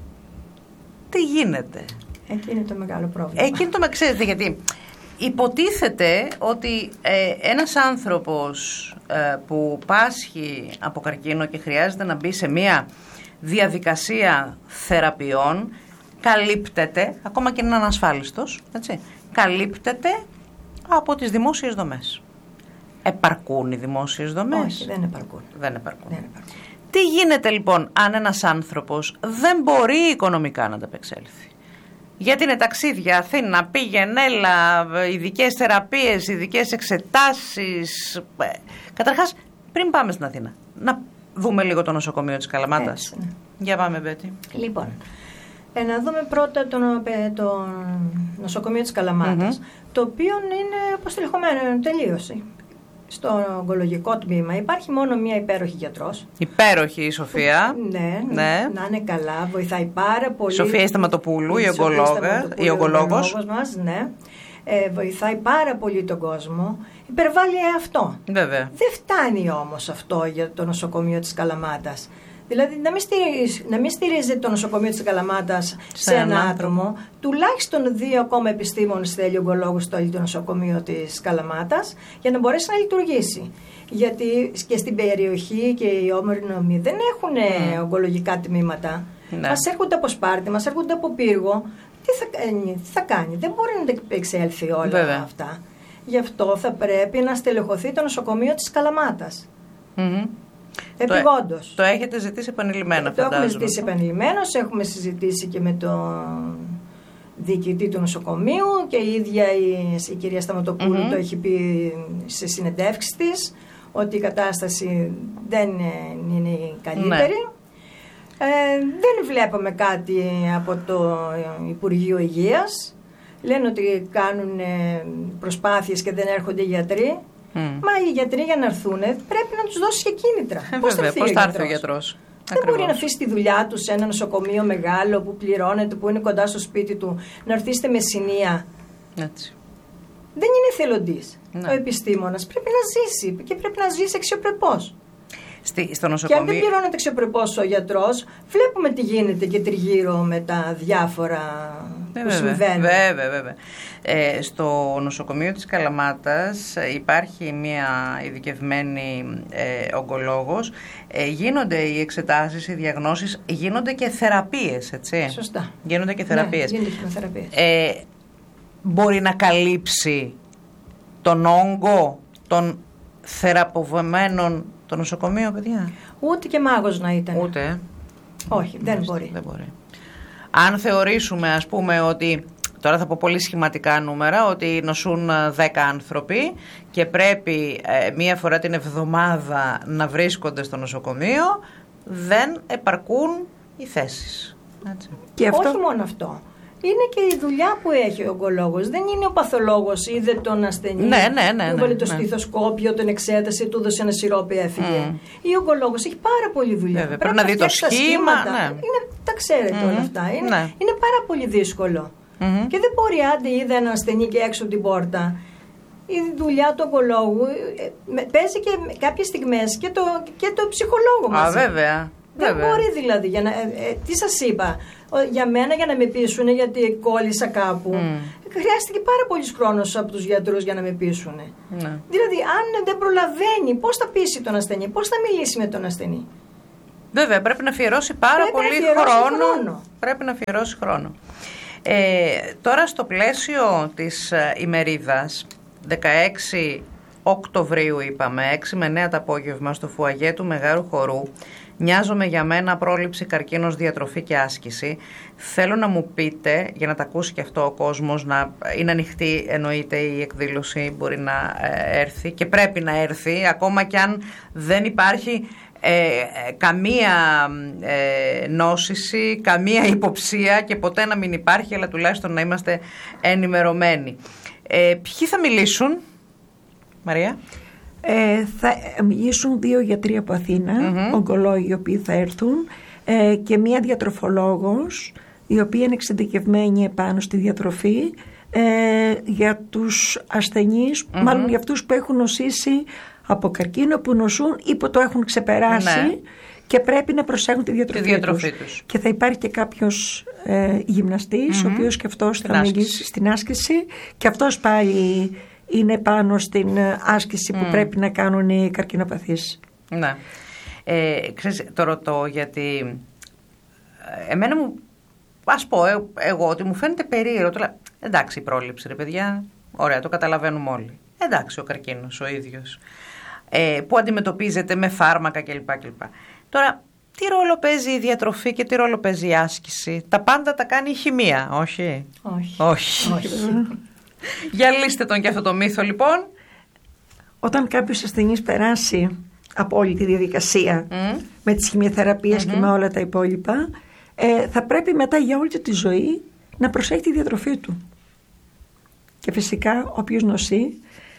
Speaker 1: τι γίνεται?
Speaker 3: Εκεί είναι το μεγάλο πρόβλημα.
Speaker 1: Εκεί είναι το, ξέρετε, γιατί υποτίθεται ότι ε, ένας άνθρωπος ε, που πάσχει από καρκίνο και χρειάζεται να μπει σε μια διαδικασία θεραπείων, καλύπτεται, ακόμα και είναι ανασφάλιστος, έτσι, καλύπτεται από τις δημόσιες δομές. Επαρκούν οι δημόσιες δομές?
Speaker 3: Όχι, δεν επαρκούν.
Speaker 1: Δεν επαρκούν.
Speaker 3: Δεν επαρκούν.
Speaker 1: Τι γίνεται λοιπόν αν ένας άνθρωπος δεν μπορεί οικονομικά να ανταπεξέλθει? Γιατί είναι ταξίδια, Αθήνα, πήγαινε, έλα, ειδικές θεραπείες, ειδικές εξετάσεις. Καταρχάς, πριν πάμε στην Αθήνα, να δούμε λίγο το νοσοκομείο της Καλαμάτας.
Speaker 3: Έτσι, ναι.
Speaker 1: Για πάμε, Μπέτη.
Speaker 3: Λοιπόν, ε, να δούμε πρώτα το, το νοσοκομείο της Καλαμάτας, mm-hmm. το οποίο είναι αποστελεχωμένο, τελείωση. Στο ογκολογικό τμήμα υπάρχει μόνο μία υπέροχη γιατρός. Υπέροχη η Σοφία. Ναι, ναι, να είναι καλά. Βοηθάει πάρα πολύ.
Speaker 1: Σοφία Σταματοπούλου, η ογκολόγος
Speaker 3: μας, ναι. Ε, βοηθάει πάρα πολύ τον κόσμο. Υπερβάλλει αυτό.
Speaker 1: Βέβαια.
Speaker 3: Δεν φτάνει όμως αυτό για το νοσοκομείο της Καλαμάτας. Δηλαδή να μην, στηρίζει, να μην στηρίζεται το νοσοκομείο της Καλαμάτας σε, σε ένα άτομο. Τουλάχιστον δύο ακόμα επιστήμονες θέλει ο ογκολόγος στο νοσοκομείο της Καλαμάτας για να μπορέσει να λειτουργήσει. Γιατί και στην περιοχή και οι όμορφοι δεν έχουν mm. ογκολογικά τμήματα. Ναι. Μας έρχονται από Σπάρτη, μας έρχονται από Πύργο. Τι θα κάνει, τι θα κάνει. Δεν μπορεί να τα εξέλθει όλα Βέβαια. αυτά. Γι' αυτό θα πρέπει να στελεχωθεί το νοσοκομείο της Καλαμάτας. Mm-hmm. Επιγόντως.
Speaker 1: Το, το έχετε ζητήσει επανειλημμένα,
Speaker 3: το φαντάζομαι. Το έχουμε ζητήσει επανειλημμένως, έχουμε συζητήσει και με τον διοικητή του νοσοκομείου και η ίδια η, η κυρία Σταματοπούλου mm-hmm. το έχει πει σε συνεντεύξεις της, ότι η κατάσταση δεν είναι η καλύτερη. Ναι. Ε, δεν βλέπουμε κάτι από το Υπουργείο Υγείας. Λένε ότι κάνουν προσπάθειες και δεν έρχονται οι γιατροί. Mm. Μα οι γιατροί για να έρθουν πρέπει να τους δώσει και κίνητρα.
Speaker 1: Ε, Πώς βέβαια, θα έρθει, έρθει ο γιατρός?
Speaker 3: Δεν Ακριβώς. μπορεί να αφήσει τη δουλειά του σε ένα νοσοκομείο μεγάλο που πληρώνεται, που είναι κοντά στο σπίτι του, να έρθει με συνεία.
Speaker 1: Έτσι.
Speaker 3: Δεν είναι εθελοντής ναι. ο επιστήμονας. Πρέπει να ζήσει και πρέπει να ζήσει αξιοπρεπώς.
Speaker 1: Στη, στο νοσοκομείο...
Speaker 3: Και αν δεν πληρώνεται αξιοπρεπώς ο γιατρός, βλέπουμε τι γίνεται και τριγύρω με τα διάφορα που
Speaker 1: βέβαια,
Speaker 3: συμβαίνουν.
Speaker 1: Βέβαια, βέβαια. Ε, στο νοσοκομείο της Καλαμάτας υπάρχει μια ειδικευμένη ε, ογκολόγος. Ε, γίνονται οι εξετάσεις, οι διαγνώσεις, γίνονται και θεραπείες, έτσι.
Speaker 3: Σωστά.
Speaker 1: Γίνονται και θεραπείες.
Speaker 3: Ναι, γίνονται και θεραπείες.
Speaker 1: Ε, μπορεί να καλύψει τον όγκο των θεραπευμένων το νοσοκομείο, παιδιά?
Speaker 3: Ούτε και μάγος να ήταν.
Speaker 1: Ούτε.
Speaker 3: Όχι, δεν μπορεί.
Speaker 1: δεν μπορεί. Αν θεωρήσουμε, ας πούμε, ότι, τώρα θα πω πολύ σχηματικά νούμερα, ότι νοσούν δέκα άνθρωποι και πρέπει ε, μία φορά την εβδομάδα να βρίσκονται στο νοσοκομείο, δεν επαρκούν οι θέσεις. Έτσι.
Speaker 3: Και αυτό... Όχι μόνο αυτό. Είναι και η δουλειά που έχει ο ογκολόγος. Δεν είναι ο παθολόγος, είδε τον ασθενή,
Speaker 1: ναι, ναι, ναι,
Speaker 3: του βάλε
Speaker 1: ναι,
Speaker 3: το
Speaker 1: ναι.
Speaker 3: στήθοσκόπιο, τον εξέτασε, του έδωσε ένα σιρόπι, έφυγε. Mm. Ή ο ογκολόγος έχει πάρα πολλή δουλειά.
Speaker 1: Βέβαια, πρέπει, πρέπει να δει το σχήμα. Ναι.
Speaker 3: Είναι, τα ξέρετε mm. όλα αυτά. Είναι,
Speaker 1: ναι.
Speaker 3: είναι πάρα πολύ δύσκολο. Mm-hmm. Και δεν μπορεί, άντε είδε έναν ασθενή και έξω από την πόρτα. Η δουλειά του ογκολόγου παίζει και κάποιες στιγμές και το, και το ψυχολόγο μας.
Speaker 1: Α, βέβαια.
Speaker 3: Δεν
Speaker 1: βέβαια.
Speaker 3: μπορεί δηλαδή. Για να, ε, ε, τι σας είπα. Για μένα, για να με πείσουν, γιατί κόλλησα κάπου, mm. χρειάστηκε πάρα πολύς χρόνος από τους γιατρούς για να με πείσουν. Mm. Δηλαδή, αν δεν προλαβαίνει, πώς θα πείσει τον ασθενή, πώς θα μιλήσει με τον ασθενή.
Speaker 1: Βέβαια, πρέπει να αφιερώσει πάρα
Speaker 3: πρέπει
Speaker 1: πολύ χρόνο. χρόνο. Πρέπει να αφιερώσει χρόνο. Ε, τώρα, στο πλαίσιο της ημερίδας, δεκαέξι Οκτωβρίου είπαμε, έξι με εννέα το απόγευμα στο φουαγέ του Μεγάρου Χορού, «Νοιάζομαι για μένα, πρόληψη, καρκίνος, διατροφή και άσκηση». Θέλω να μου πείτε, για να τα ακούσει και αυτό ο κόσμος, να είναι ανοιχτή εννοείται η εκδήλωση, μπορεί να έρθει και πρέπει να έρθει, ακόμα και αν δεν υπάρχει ε, καμία ε, νόσηση, καμία υποψία και ποτέ να μην υπάρχει, αλλά τουλάχιστον να είμαστε ενημερωμένοι. Ε, ποιοι θα μιλήσουν, Μαρία?
Speaker 2: Ε, θα μιλήσουν δύο γιατροί από Αθήνα, mm-hmm. ογκολόγοι οι οποίοι θα έρθουν, ε, και μία διατροφολόγος η οποία είναι εξειδικευμένη επάνω στη διατροφή, ε, για τους ασθενείς, mm-hmm. μάλλον για αυτούς που έχουν νοσήσει από καρκίνο, που νοσούν ή που το έχουν ξεπεράσει, ναι. και πρέπει να προσέχουν τη διατροφή, τη διατροφή τους. τους. Και θα υπάρχει και κάποιος ε, γυμναστής, mm-hmm. ο οποίος και αυτός θα μιλήσει στην άσκηση, και αυτός πάλι είναι πάνω στην άσκηση που mm. πρέπει να κάνουν οι καρκινοπαθείς.
Speaker 1: Ναι. Ε, ξέρεις, το ρωτώ γιατί εμένα μου, ας πω ε, εγώ, ότι μου φαίνεται περίεργο. Τώρα, εντάξει, η πρόληψη, ρε παιδιά, ωραία, το καταλαβαίνουμε όλοι. Εντάξει, ο καρκίνος ο ίδιος, ε, που αντιμετωπίζεται με φάρμακα κλπ. κλπ. Τώρα, τι ρόλο παίζει η διατροφή και τι ρόλο παίζει η άσκηση? Τα πάντα τα κάνει η χημεία, όχι?
Speaker 3: Όχι.
Speaker 1: Όχι. όχι. Για λύστε τον και αυτό το μύθο, λοιπόν.
Speaker 2: Όταν κάποιος ασθενής περάσει από όλη τη διαδικασία mm. με τις χημειοθεραπείες mm-hmm. και με όλα τα υπόλοιπα, ε, θα πρέπει μετά για όλη τη ζωή να προσέχει τη διατροφή του. Και φυσικά όποιος νοσεί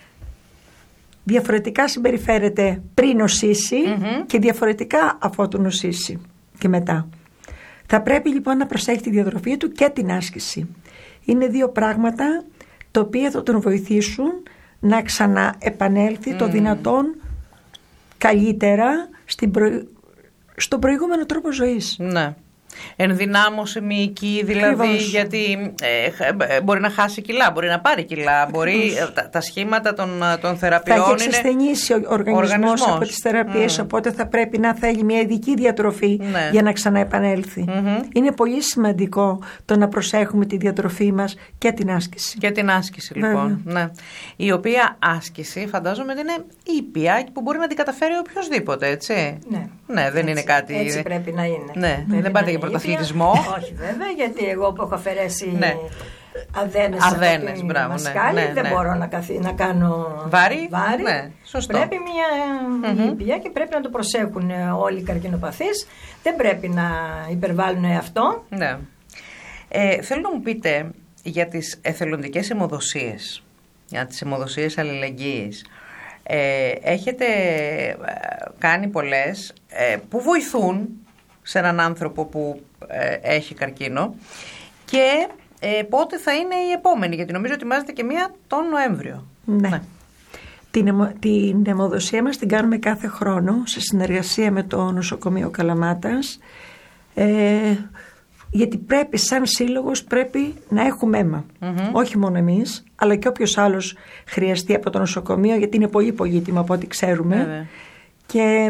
Speaker 2: διαφορετικά συμπεριφέρεται πριν νοσήσει mm-hmm. και διαφορετικά αφότου νοσήσει και μετά. Θα πρέπει λοιπόν να προσέχει τη διατροφή του και την άσκηση. Είναι δύο πράγματα τα οποία θα τον βοηθήσουν να ξαναεπανέλθει mm. το δυνατόν καλύτερα στην προ... στον προηγούμενο τρόπο ζωής.
Speaker 1: Ναι. Ενδυνάμωση μυϊκή, δηλαδή, Ακριβώς. γιατί ε, μπορεί να χάσει κιλά, μπορεί να πάρει κιλά, μπορεί, τα, τα σχήματα των, των θεραπείων είναι...
Speaker 2: Θα έχει εξασθενήσει ο οργανισμός, οργανισμός από τις θεραπείες, mm. οπότε θα πρέπει να θέλει μια ειδική διατροφή ναι. για να ξαναεπανέλθει. Mm-hmm. Είναι πολύ σημαντικό το να προσέχουμε τη διατροφή μας και την άσκηση.
Speaker 1: Και την άσκηση, λοιπόν. Ναι. Η οποία άσκηση φαντάζομαι ότι είναι ήπια που μπορεί να την καταφέρει οποιοδήποτε, έτσι.
Speaker 3: Ναι,
Speaker 1: ναι δεν
Speaker 3: έτσι,
Speaker 1: είναι κάτι...
Speaker 3: Έτσι πρέπει να είναι.
Speaker 1: Ναι, δεν πάτε για πρωταθλητισμό.
Speaker 3: Όχι βέβαια, γιατί εγώ που έχω αφαιρέσει
Speaker 1: ναι.
Speaker 3: αδένες,
Speaker 1: αδένες
Speaker 3: από την
Speaker 1: μπράβο,
Speaker 3: μασκάλη,
Speaker 1: ναι, ναι,
Speaker 3: δεν
Speaker 1: ναι.
Speaker 3: μπορώ να, καθί, να κάνω
Speaker 1: βάρη.
Speaker 3: βάρη.
Speaker 1: Ναι, σωστό.
Speaker 3: Πρέπει μια mm-hmm. ήπια και πρέπει να το προσέχουν όλοι οι καρκινοπαθείς. Δεν πρέπει να υπερβάλλουν αυτό.
Speaker 1: Ναι. Ε, θέλω να μου πείτε για τις εθελοντικές αιμοδοσίες, για τις αιμοδοσίες αλληλεγγύης. Ε, έχετε κάνει πολλές ε, που βοηθούν σε έναν άνθρωπο που ε, έχει καρκίνο, και ε, πότε θα είναι η επόμενη, γιατί νομίζω ότι ετοιμάζεται και μία τον Νοέμβριο.
Speaker 2: Ναι. ναι. Την, αιμο, την αιμοδοσία μας την κάνουμε κάθε χρόνο σε συνεργασία με το νοσοκομείο Καλαμάτας, ε, γιατί πρέπει σαν σύλλογος πρέπει να έχουμε αίμα. Mm-hmm. Όχι μόνο εμείς, αλλά και όποιος άλλος χρειαστεί από το νοσοκομείο, γιατί είναι πολύ πολύτιμο από ό,τι ξέρουμε. Mm-hmm. Και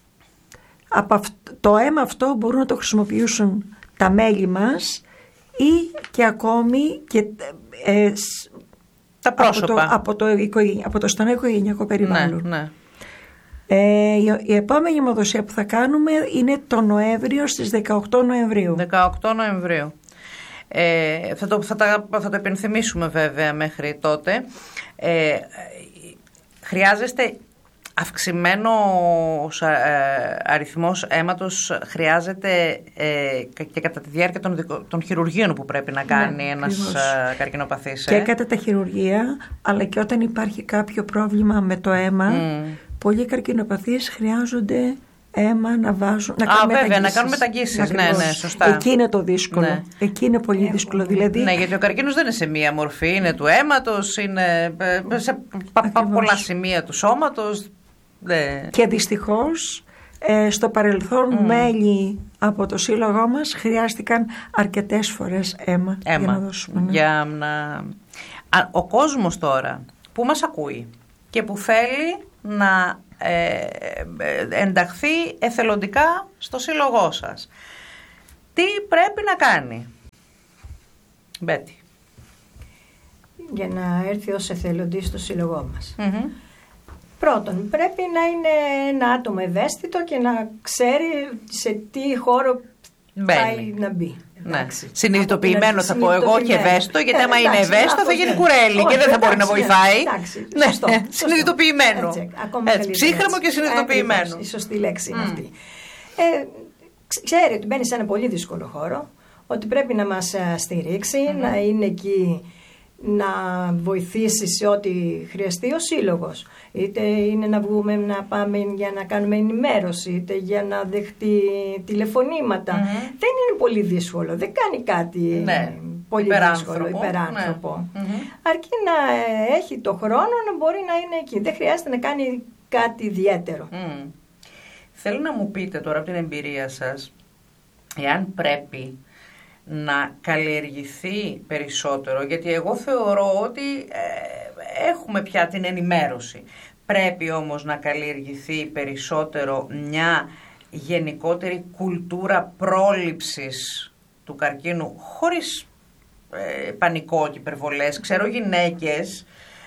Speaker 2: από αυτό, το αίμα αυτό μπορούν να το χρησιμοποιήσουν τα μέλη μας ή και ακόμη και ε,
Speaker 1: τα πρόσωπα
Speaker 2: από το, από το, από το στενό οικογενειακό περιβάλλον.
Speaker 1: Ναι, ναι.
Speaker 2: Ε, η, η επόμενη αιμοδοσία που θα κάνουμε είναι το Νοέμβριο, στις δεκαοκτώ Νοεμβρίου.
Speaker 1: δεκαοκτώ Νοεμβρίου. Ε, θα, το, θα, τα, θα το επενθυμίσουμε βέβαια μέχρι τότε. Ε, χρειάζεστε αυξημένος ε, αριθμός αίματος, χρειάζεται ε, και κατά τη διάρκεια των, των χειρουργείων που πρέπει να κάνει ναι, ένας ε, καρκινοπαθής.
Speaker 2: Και
Speaker 1: ε.
Speaker 2: κατά τα χειρουργεία, αλλά και όταν υπάρχει κάποιο πρόβλημα με το αίμα, mm. πολλοί καρκινοπαθείς χρειάζονται αίμα να βάζουν. Να
Speaker 1: Α, βέβαια, να κάνουν μεταγγίσεις. Ναι, ναι, σωστά.
Speaker 2: Εκεί είναι το δύσκολο. Ναι. Εκεί είναι πολύ
Speaker 3: ναι,
Speaker 2: δύσκολο. Δηλαδή...
Speaker 1: Ναι, γιατί ο καρκίνος δεν είναι σε μία μορφή. Είναι του αίματος, είναι σε πα, πα, πολλά σημεία του σώματος. Ναι.
Speaker 2: Και δυστυχώς Ε, στο παρελθόν
Speaker 1: Mm.
Speaker 2: μέλη από το σύλλογό μας χρειάστηκαν αρκετές φορές αίμα,
Speaker 1: αίμα
Speaker 2: για να δώσουμε. Ναι.
Speaker 1: Για να... Α, ο κόσμος τώρα που μας ακούει και που θέλει να ε, ενταχθεί εθελοντικά στο σύλλογό σας, τι πρέπει να κάνει, Μπέτη?
Speaker 3: Για να έρθει ως εθελοντής στο σύλλογό μας.
Speaker 1: Mm-hmm.
Speaker 3: Πρώτον, πρέπει να είναι ένα άτομο ευαίσθητο και να ξέρει σε τι χώρο πάει να μπει.
Speaker 1: Ναι. Συνειδητοποιημένο θα πω εγώ και ευαίσθητο, γιατί άμα είναι ευαίσθητο θα γίνει κουρέλι και δεν θα μπορεί να βοηθάει.
Speaker 3: Ναι, σωστό,
Speaker 1: συνειδητοποιημένο.
Speaker 3: Έτσι,
Speaker 1: έτσι, ψύχρεμο και συνειδητοποιημένο.
Speaker 3: Ακριβώς, η σωστή λέξη είναι mm. αυτή. Ε, ξέρει ότι μπαίνει σε ένα πολύ δύσκολο χώρο, ότι πρέπει να μας στηρίξει, mm-hmm. να είναι εκεί να βοηθήσει σε ό,τι χρειαστεί ο σύλλογος. Είτε είναι να βγούμε να πάμε για να κάνουμε ενημέρωση, είτε για να δεχτεί τηλεφωνήματα. Mm-hmm. Δεν είναι πολύ δύσκολο, δεν κάνει κάτι
Speaker 1: ναι.
Speaker 3: πολύ
Speaker 1: υπεράνθρωπο.
Speaker 3: δύσκολο, υπεράνθρωπο.
Speaker 1: Ναι. Mm-hmm.
Speaker 3: Αρκεί να έχει το χρόνο να μπορεί να είναι εκεί. Δεν χρειάζεται να κάνει κάτι ιδιαίτερο.
Speaker 1: Mm. Θέλω να μου πείτε τώρα από την εμπειρία σας, εάν πρέπει να καλλιεργηθεί περισσότερο, γιατί εγώ θεωρώ ότι ε, έχουμε πια την ενημέρωση. Πρέπει όμως να καλλιεργηθεί περισσότερο μια γενικότερη κουλτούρα πρόληψης του καρκίνου, χωρίς ε, πανικό και υπερβολές. Ξέρω γυναίκες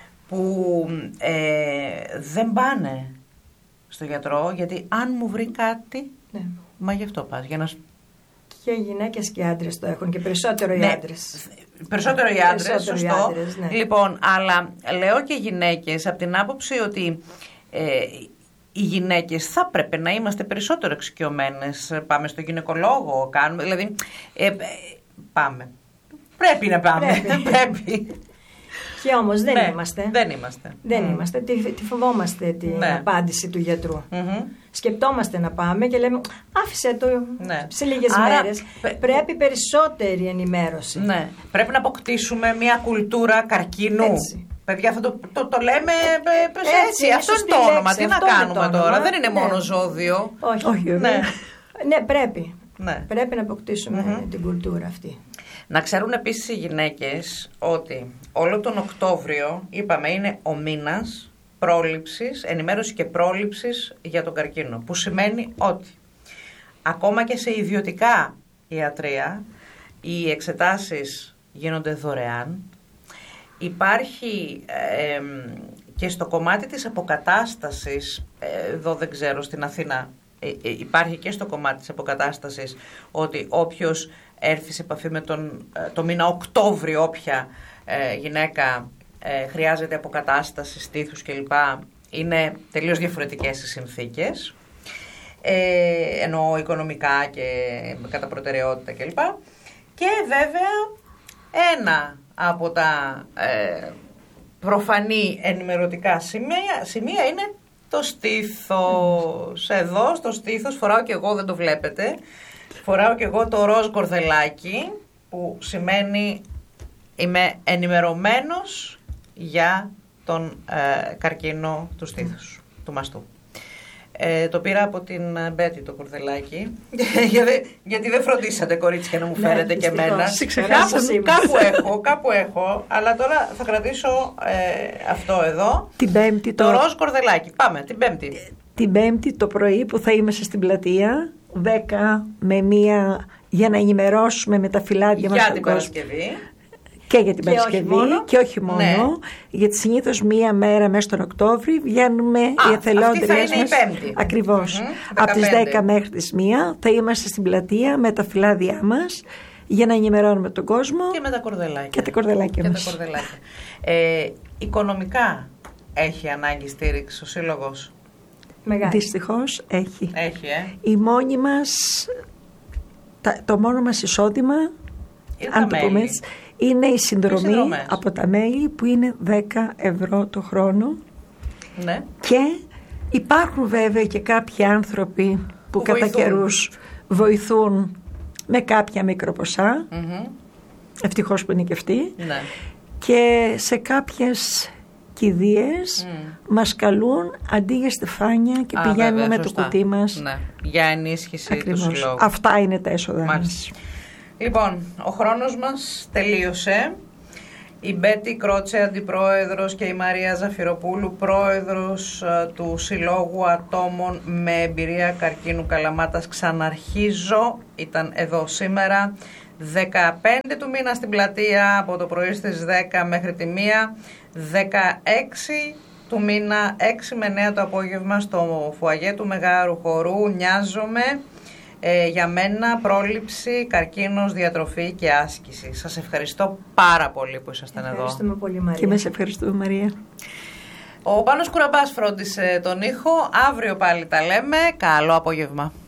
Speaker 1: που ε, δεν πάνε στο γιατρό, γιατί αν μου βρει κάτι,
Speaker 3: ναι.
Speaker 1: μα γι' αυτό πας, για να...
Speaker 3: Και οι γυναίκες και οι άντρες το έχουν και περισσότερο οι
Speaker 1: ναι,
Speaker 3: άντρες.
Speaker 1: Περισσότερο οι άντρες,
Speaker 3: περισσότερο
Speaker 1: σωστό.
Speaker 3: Οι άντρες, ναι.
Speaker 1: Λοιπόν, αλλά λέω και γυναίκες από την άποψη ότι ε, οι γυναίκες θα πρέπει να είμαστε περισσότερο εξοικειωμένες. Πάμε στο γυναικολόγο, κάνουμε, δηλαδή ε, ε, πάμε. Πρέπει να πάμε, πρέπει. πρέπει.
Speaker 3: Και όμως δεν
Speaker 1: ναι,
Speaker 3: είμαστε.
Speaker 1: Δεν είμαστε.
Speaker 3: Δεν
Speaker 1: mm.
Speaker 3: είμαστε. Τη, τη φοβόμαστε την ναι. απάντηση του γιατρού.
Speaker 1: Mm-hmm.
Speaker 3: Σκεπτόμαστε να πάμε και λέμε άφησε το
Speaker 1: ναι.
Speaker 3: σε λίγες
Speaker 1: Άρα,
Speaker 3: μέρες. Πε... Πρέπει περισσότερη ενημέρωση.
Speaker 1: Ναι. Πρέπει να αποκτήσουμε μια κουλτούρα καρκίνου.
Speaker 3: Έτσι.
Speaker 1: Παιδιά, θα το, το, το λέμε έτσι. έτσι.
Speaker 3: έτσι
Speaker 1: αυτό είναι το όνομα.
Speaker 3: λέξη,
Speaker 1: Τι να κάνουμε
Speaker 3: το
Speaker 1: τώρα. Δεν είναι
Speaker 3: ναι.
Speaker 1: μόνο ζώδιο.
Speaker 3: Όχι.
Speaker 2: Όχι
Speaker 1: ναι.
Speaker 3: ναι, πρέπει.
Speaker 1: Ναι.
Speaker 3: Πρέπει να αποκτήσουμε
Speaker 1: mm-hmm.
Speaker 3: την κουλτούρα αυτή.
Speaker 1: Να ξέρουν επίσης οι γυναίκες ότι όλο τον Οκτώβριο, είπαμε, είναι ο μήνας πρόληψης, ενημέρωση και πρόληψης για τον καρκίνο. Που σημαίνει ότι ακόμα και σε ιδιωτικά ιατρεία οι εξετάσεις γίνονται δωρεάν. Υπάρχει ε, και στο κομμάτι της αποκατάστασης, εδώ δεν ξέρω, στην Αθήνα ε, ε, υπάρχει και στο κομμάτι της αποκατάστασης ότι όποιος έρθει σε επαφή με τον το μήνα Οκτώβριο, όποια ε, γυναίκα ε, χρειάζεται αποκατάσταση στήθους κλπ. Είναι τελείως διαφορετικές οι συνθήκες, ε, εννοώ οικονομικά και κατά προτεραιότητα κλπ. Και βέβαια ένα από τα ε, προφανή ενημερωτικά σημεία, σημεία είναι το στήθος. Εδώ στο στήθος φοράω και εγώ, δεν το βλέπετε, φοράω και εγώ το ροζ κορδελάκι, που σημαίνει είμαι ενημερωμένος για τον ε, καρκίνο του στήθους, του μαστού. Ε, το πήρα από την Μπέτη το κορδελάκι, γιατί, γιατί δεν φροντίσατε κορίτσια να μου φέρετε και εμένα. Κάπου, κάπου έχω, κάπου έχω, αλλά τώρα θα κρατήσω ε, αυτό εδώ,
Speaker 2: την πέμπτη,
Speaker 1: το, το ροζ κορδελάκι. Πάμε, την Πέμπτη.
Speaker 2: Την Πέμπτη το πρωί που θα είμαστε στην πλατεία, δέκα με μία, για να ενημερώσουμε με τα φυλάδια μας
Speaker 1: για την Παρασκευή.
Speaker 2: Και για την
Speaker 3: και
Speaker 2: Παρασκευή
Speaker 3: όχι
Speaker 2: και όχι μόνο, ναι. Γιατί συνήθως μία μέρα μέσα στον Οκτώβρη βγαίνουμε οι εθελόντριες μας. Ακριβώς. Mm-hmm, από τις δέκα μέχρι τις μία θα είμαστε στην πλατεία με τα φυλάδια μας για να ενημερώνουμε τον κόσμο.
Speaker 1: Και με τα κορδελάκια.
Speaker 2: Και τα κορδελάκια
Speaker 1: και
Speaker 2: μας.
Speaker 1: Τα κορδελάκια. Ε, οικονομικά έχει ανάγκη στήριξη ο Σύλλογος?
Speaker 3: Μεγάλη.
Speaker 2: Δυστυχώς έχει.
Speaker 1: Έχει, ε.
Speaker 2: Η μόνη μας, το μόνο μας εισόδημα,
Speaker 1: είναι
Speaker 2: αν το πούμε έτσι, είναι η συνδρομή από τα μέλη που είναι δέκα ευρώ το χρόνο.
Speaker 1: Ναι.
Speaker 2: Και υπάρχουν βέβαια και κάποιοι άνθρωποι που, που κατά καιρούς βοηθούν με κάποια μικροποσά. Mm-hmm. Ευτυχώς που είναι και αυτοί.
Speaker 1: Ναι.
Speaker 2: Και σε κάποιες κηδείες mm. μας καλούν αντί για στεφάνια και Α, πηγαίνουμε βέβαια, με το κουτί μας.
Speaker 1: Ναι. Για ενίσχυση Ακριβώς. του συλλόγου.
Speaker 2: Αυτά είναι τα έσοδα μας.
Speaker 1: Λοιπόν, ο χρόνος μας τελείωσε. Η Μπέτη Κρότσε, αντιπρόεδρος, και η Μαρία Ζαφυροπούλου, πρόεδρος του Συλλόγου Ατόμων με Εμπειρία Καρκίνου Καλαμάτας, ξαναρχίζω, ήταν εδώ σήμερα. δεκαπέντε του μήνα στην πλατεία, από το πρωί στις δέκα μέχρι τη μία. δεκαέξι του μήνα, έξι με εννέα το απόγευμα, στο φουαγέ του Μεγάρου Χορού. Νοιάζομαι. Ε, για μένα πρόληψη, καρκίνος, διατροφή και άσκηση. Σας ευχαριστώ πάρα πολύ που ήσασταν εδώ.
Speaker 3: Ευχαριστούμε πολύ, Μαρία.
Speaker 2: Και εμείς ευχαριστούμε, Μαρία.
Speaker 1: Ο Πάνος Κουραμπάς φρόντισε τον ήχο. Αύριο πάλι τα λέμε. Καλό απόγευμα.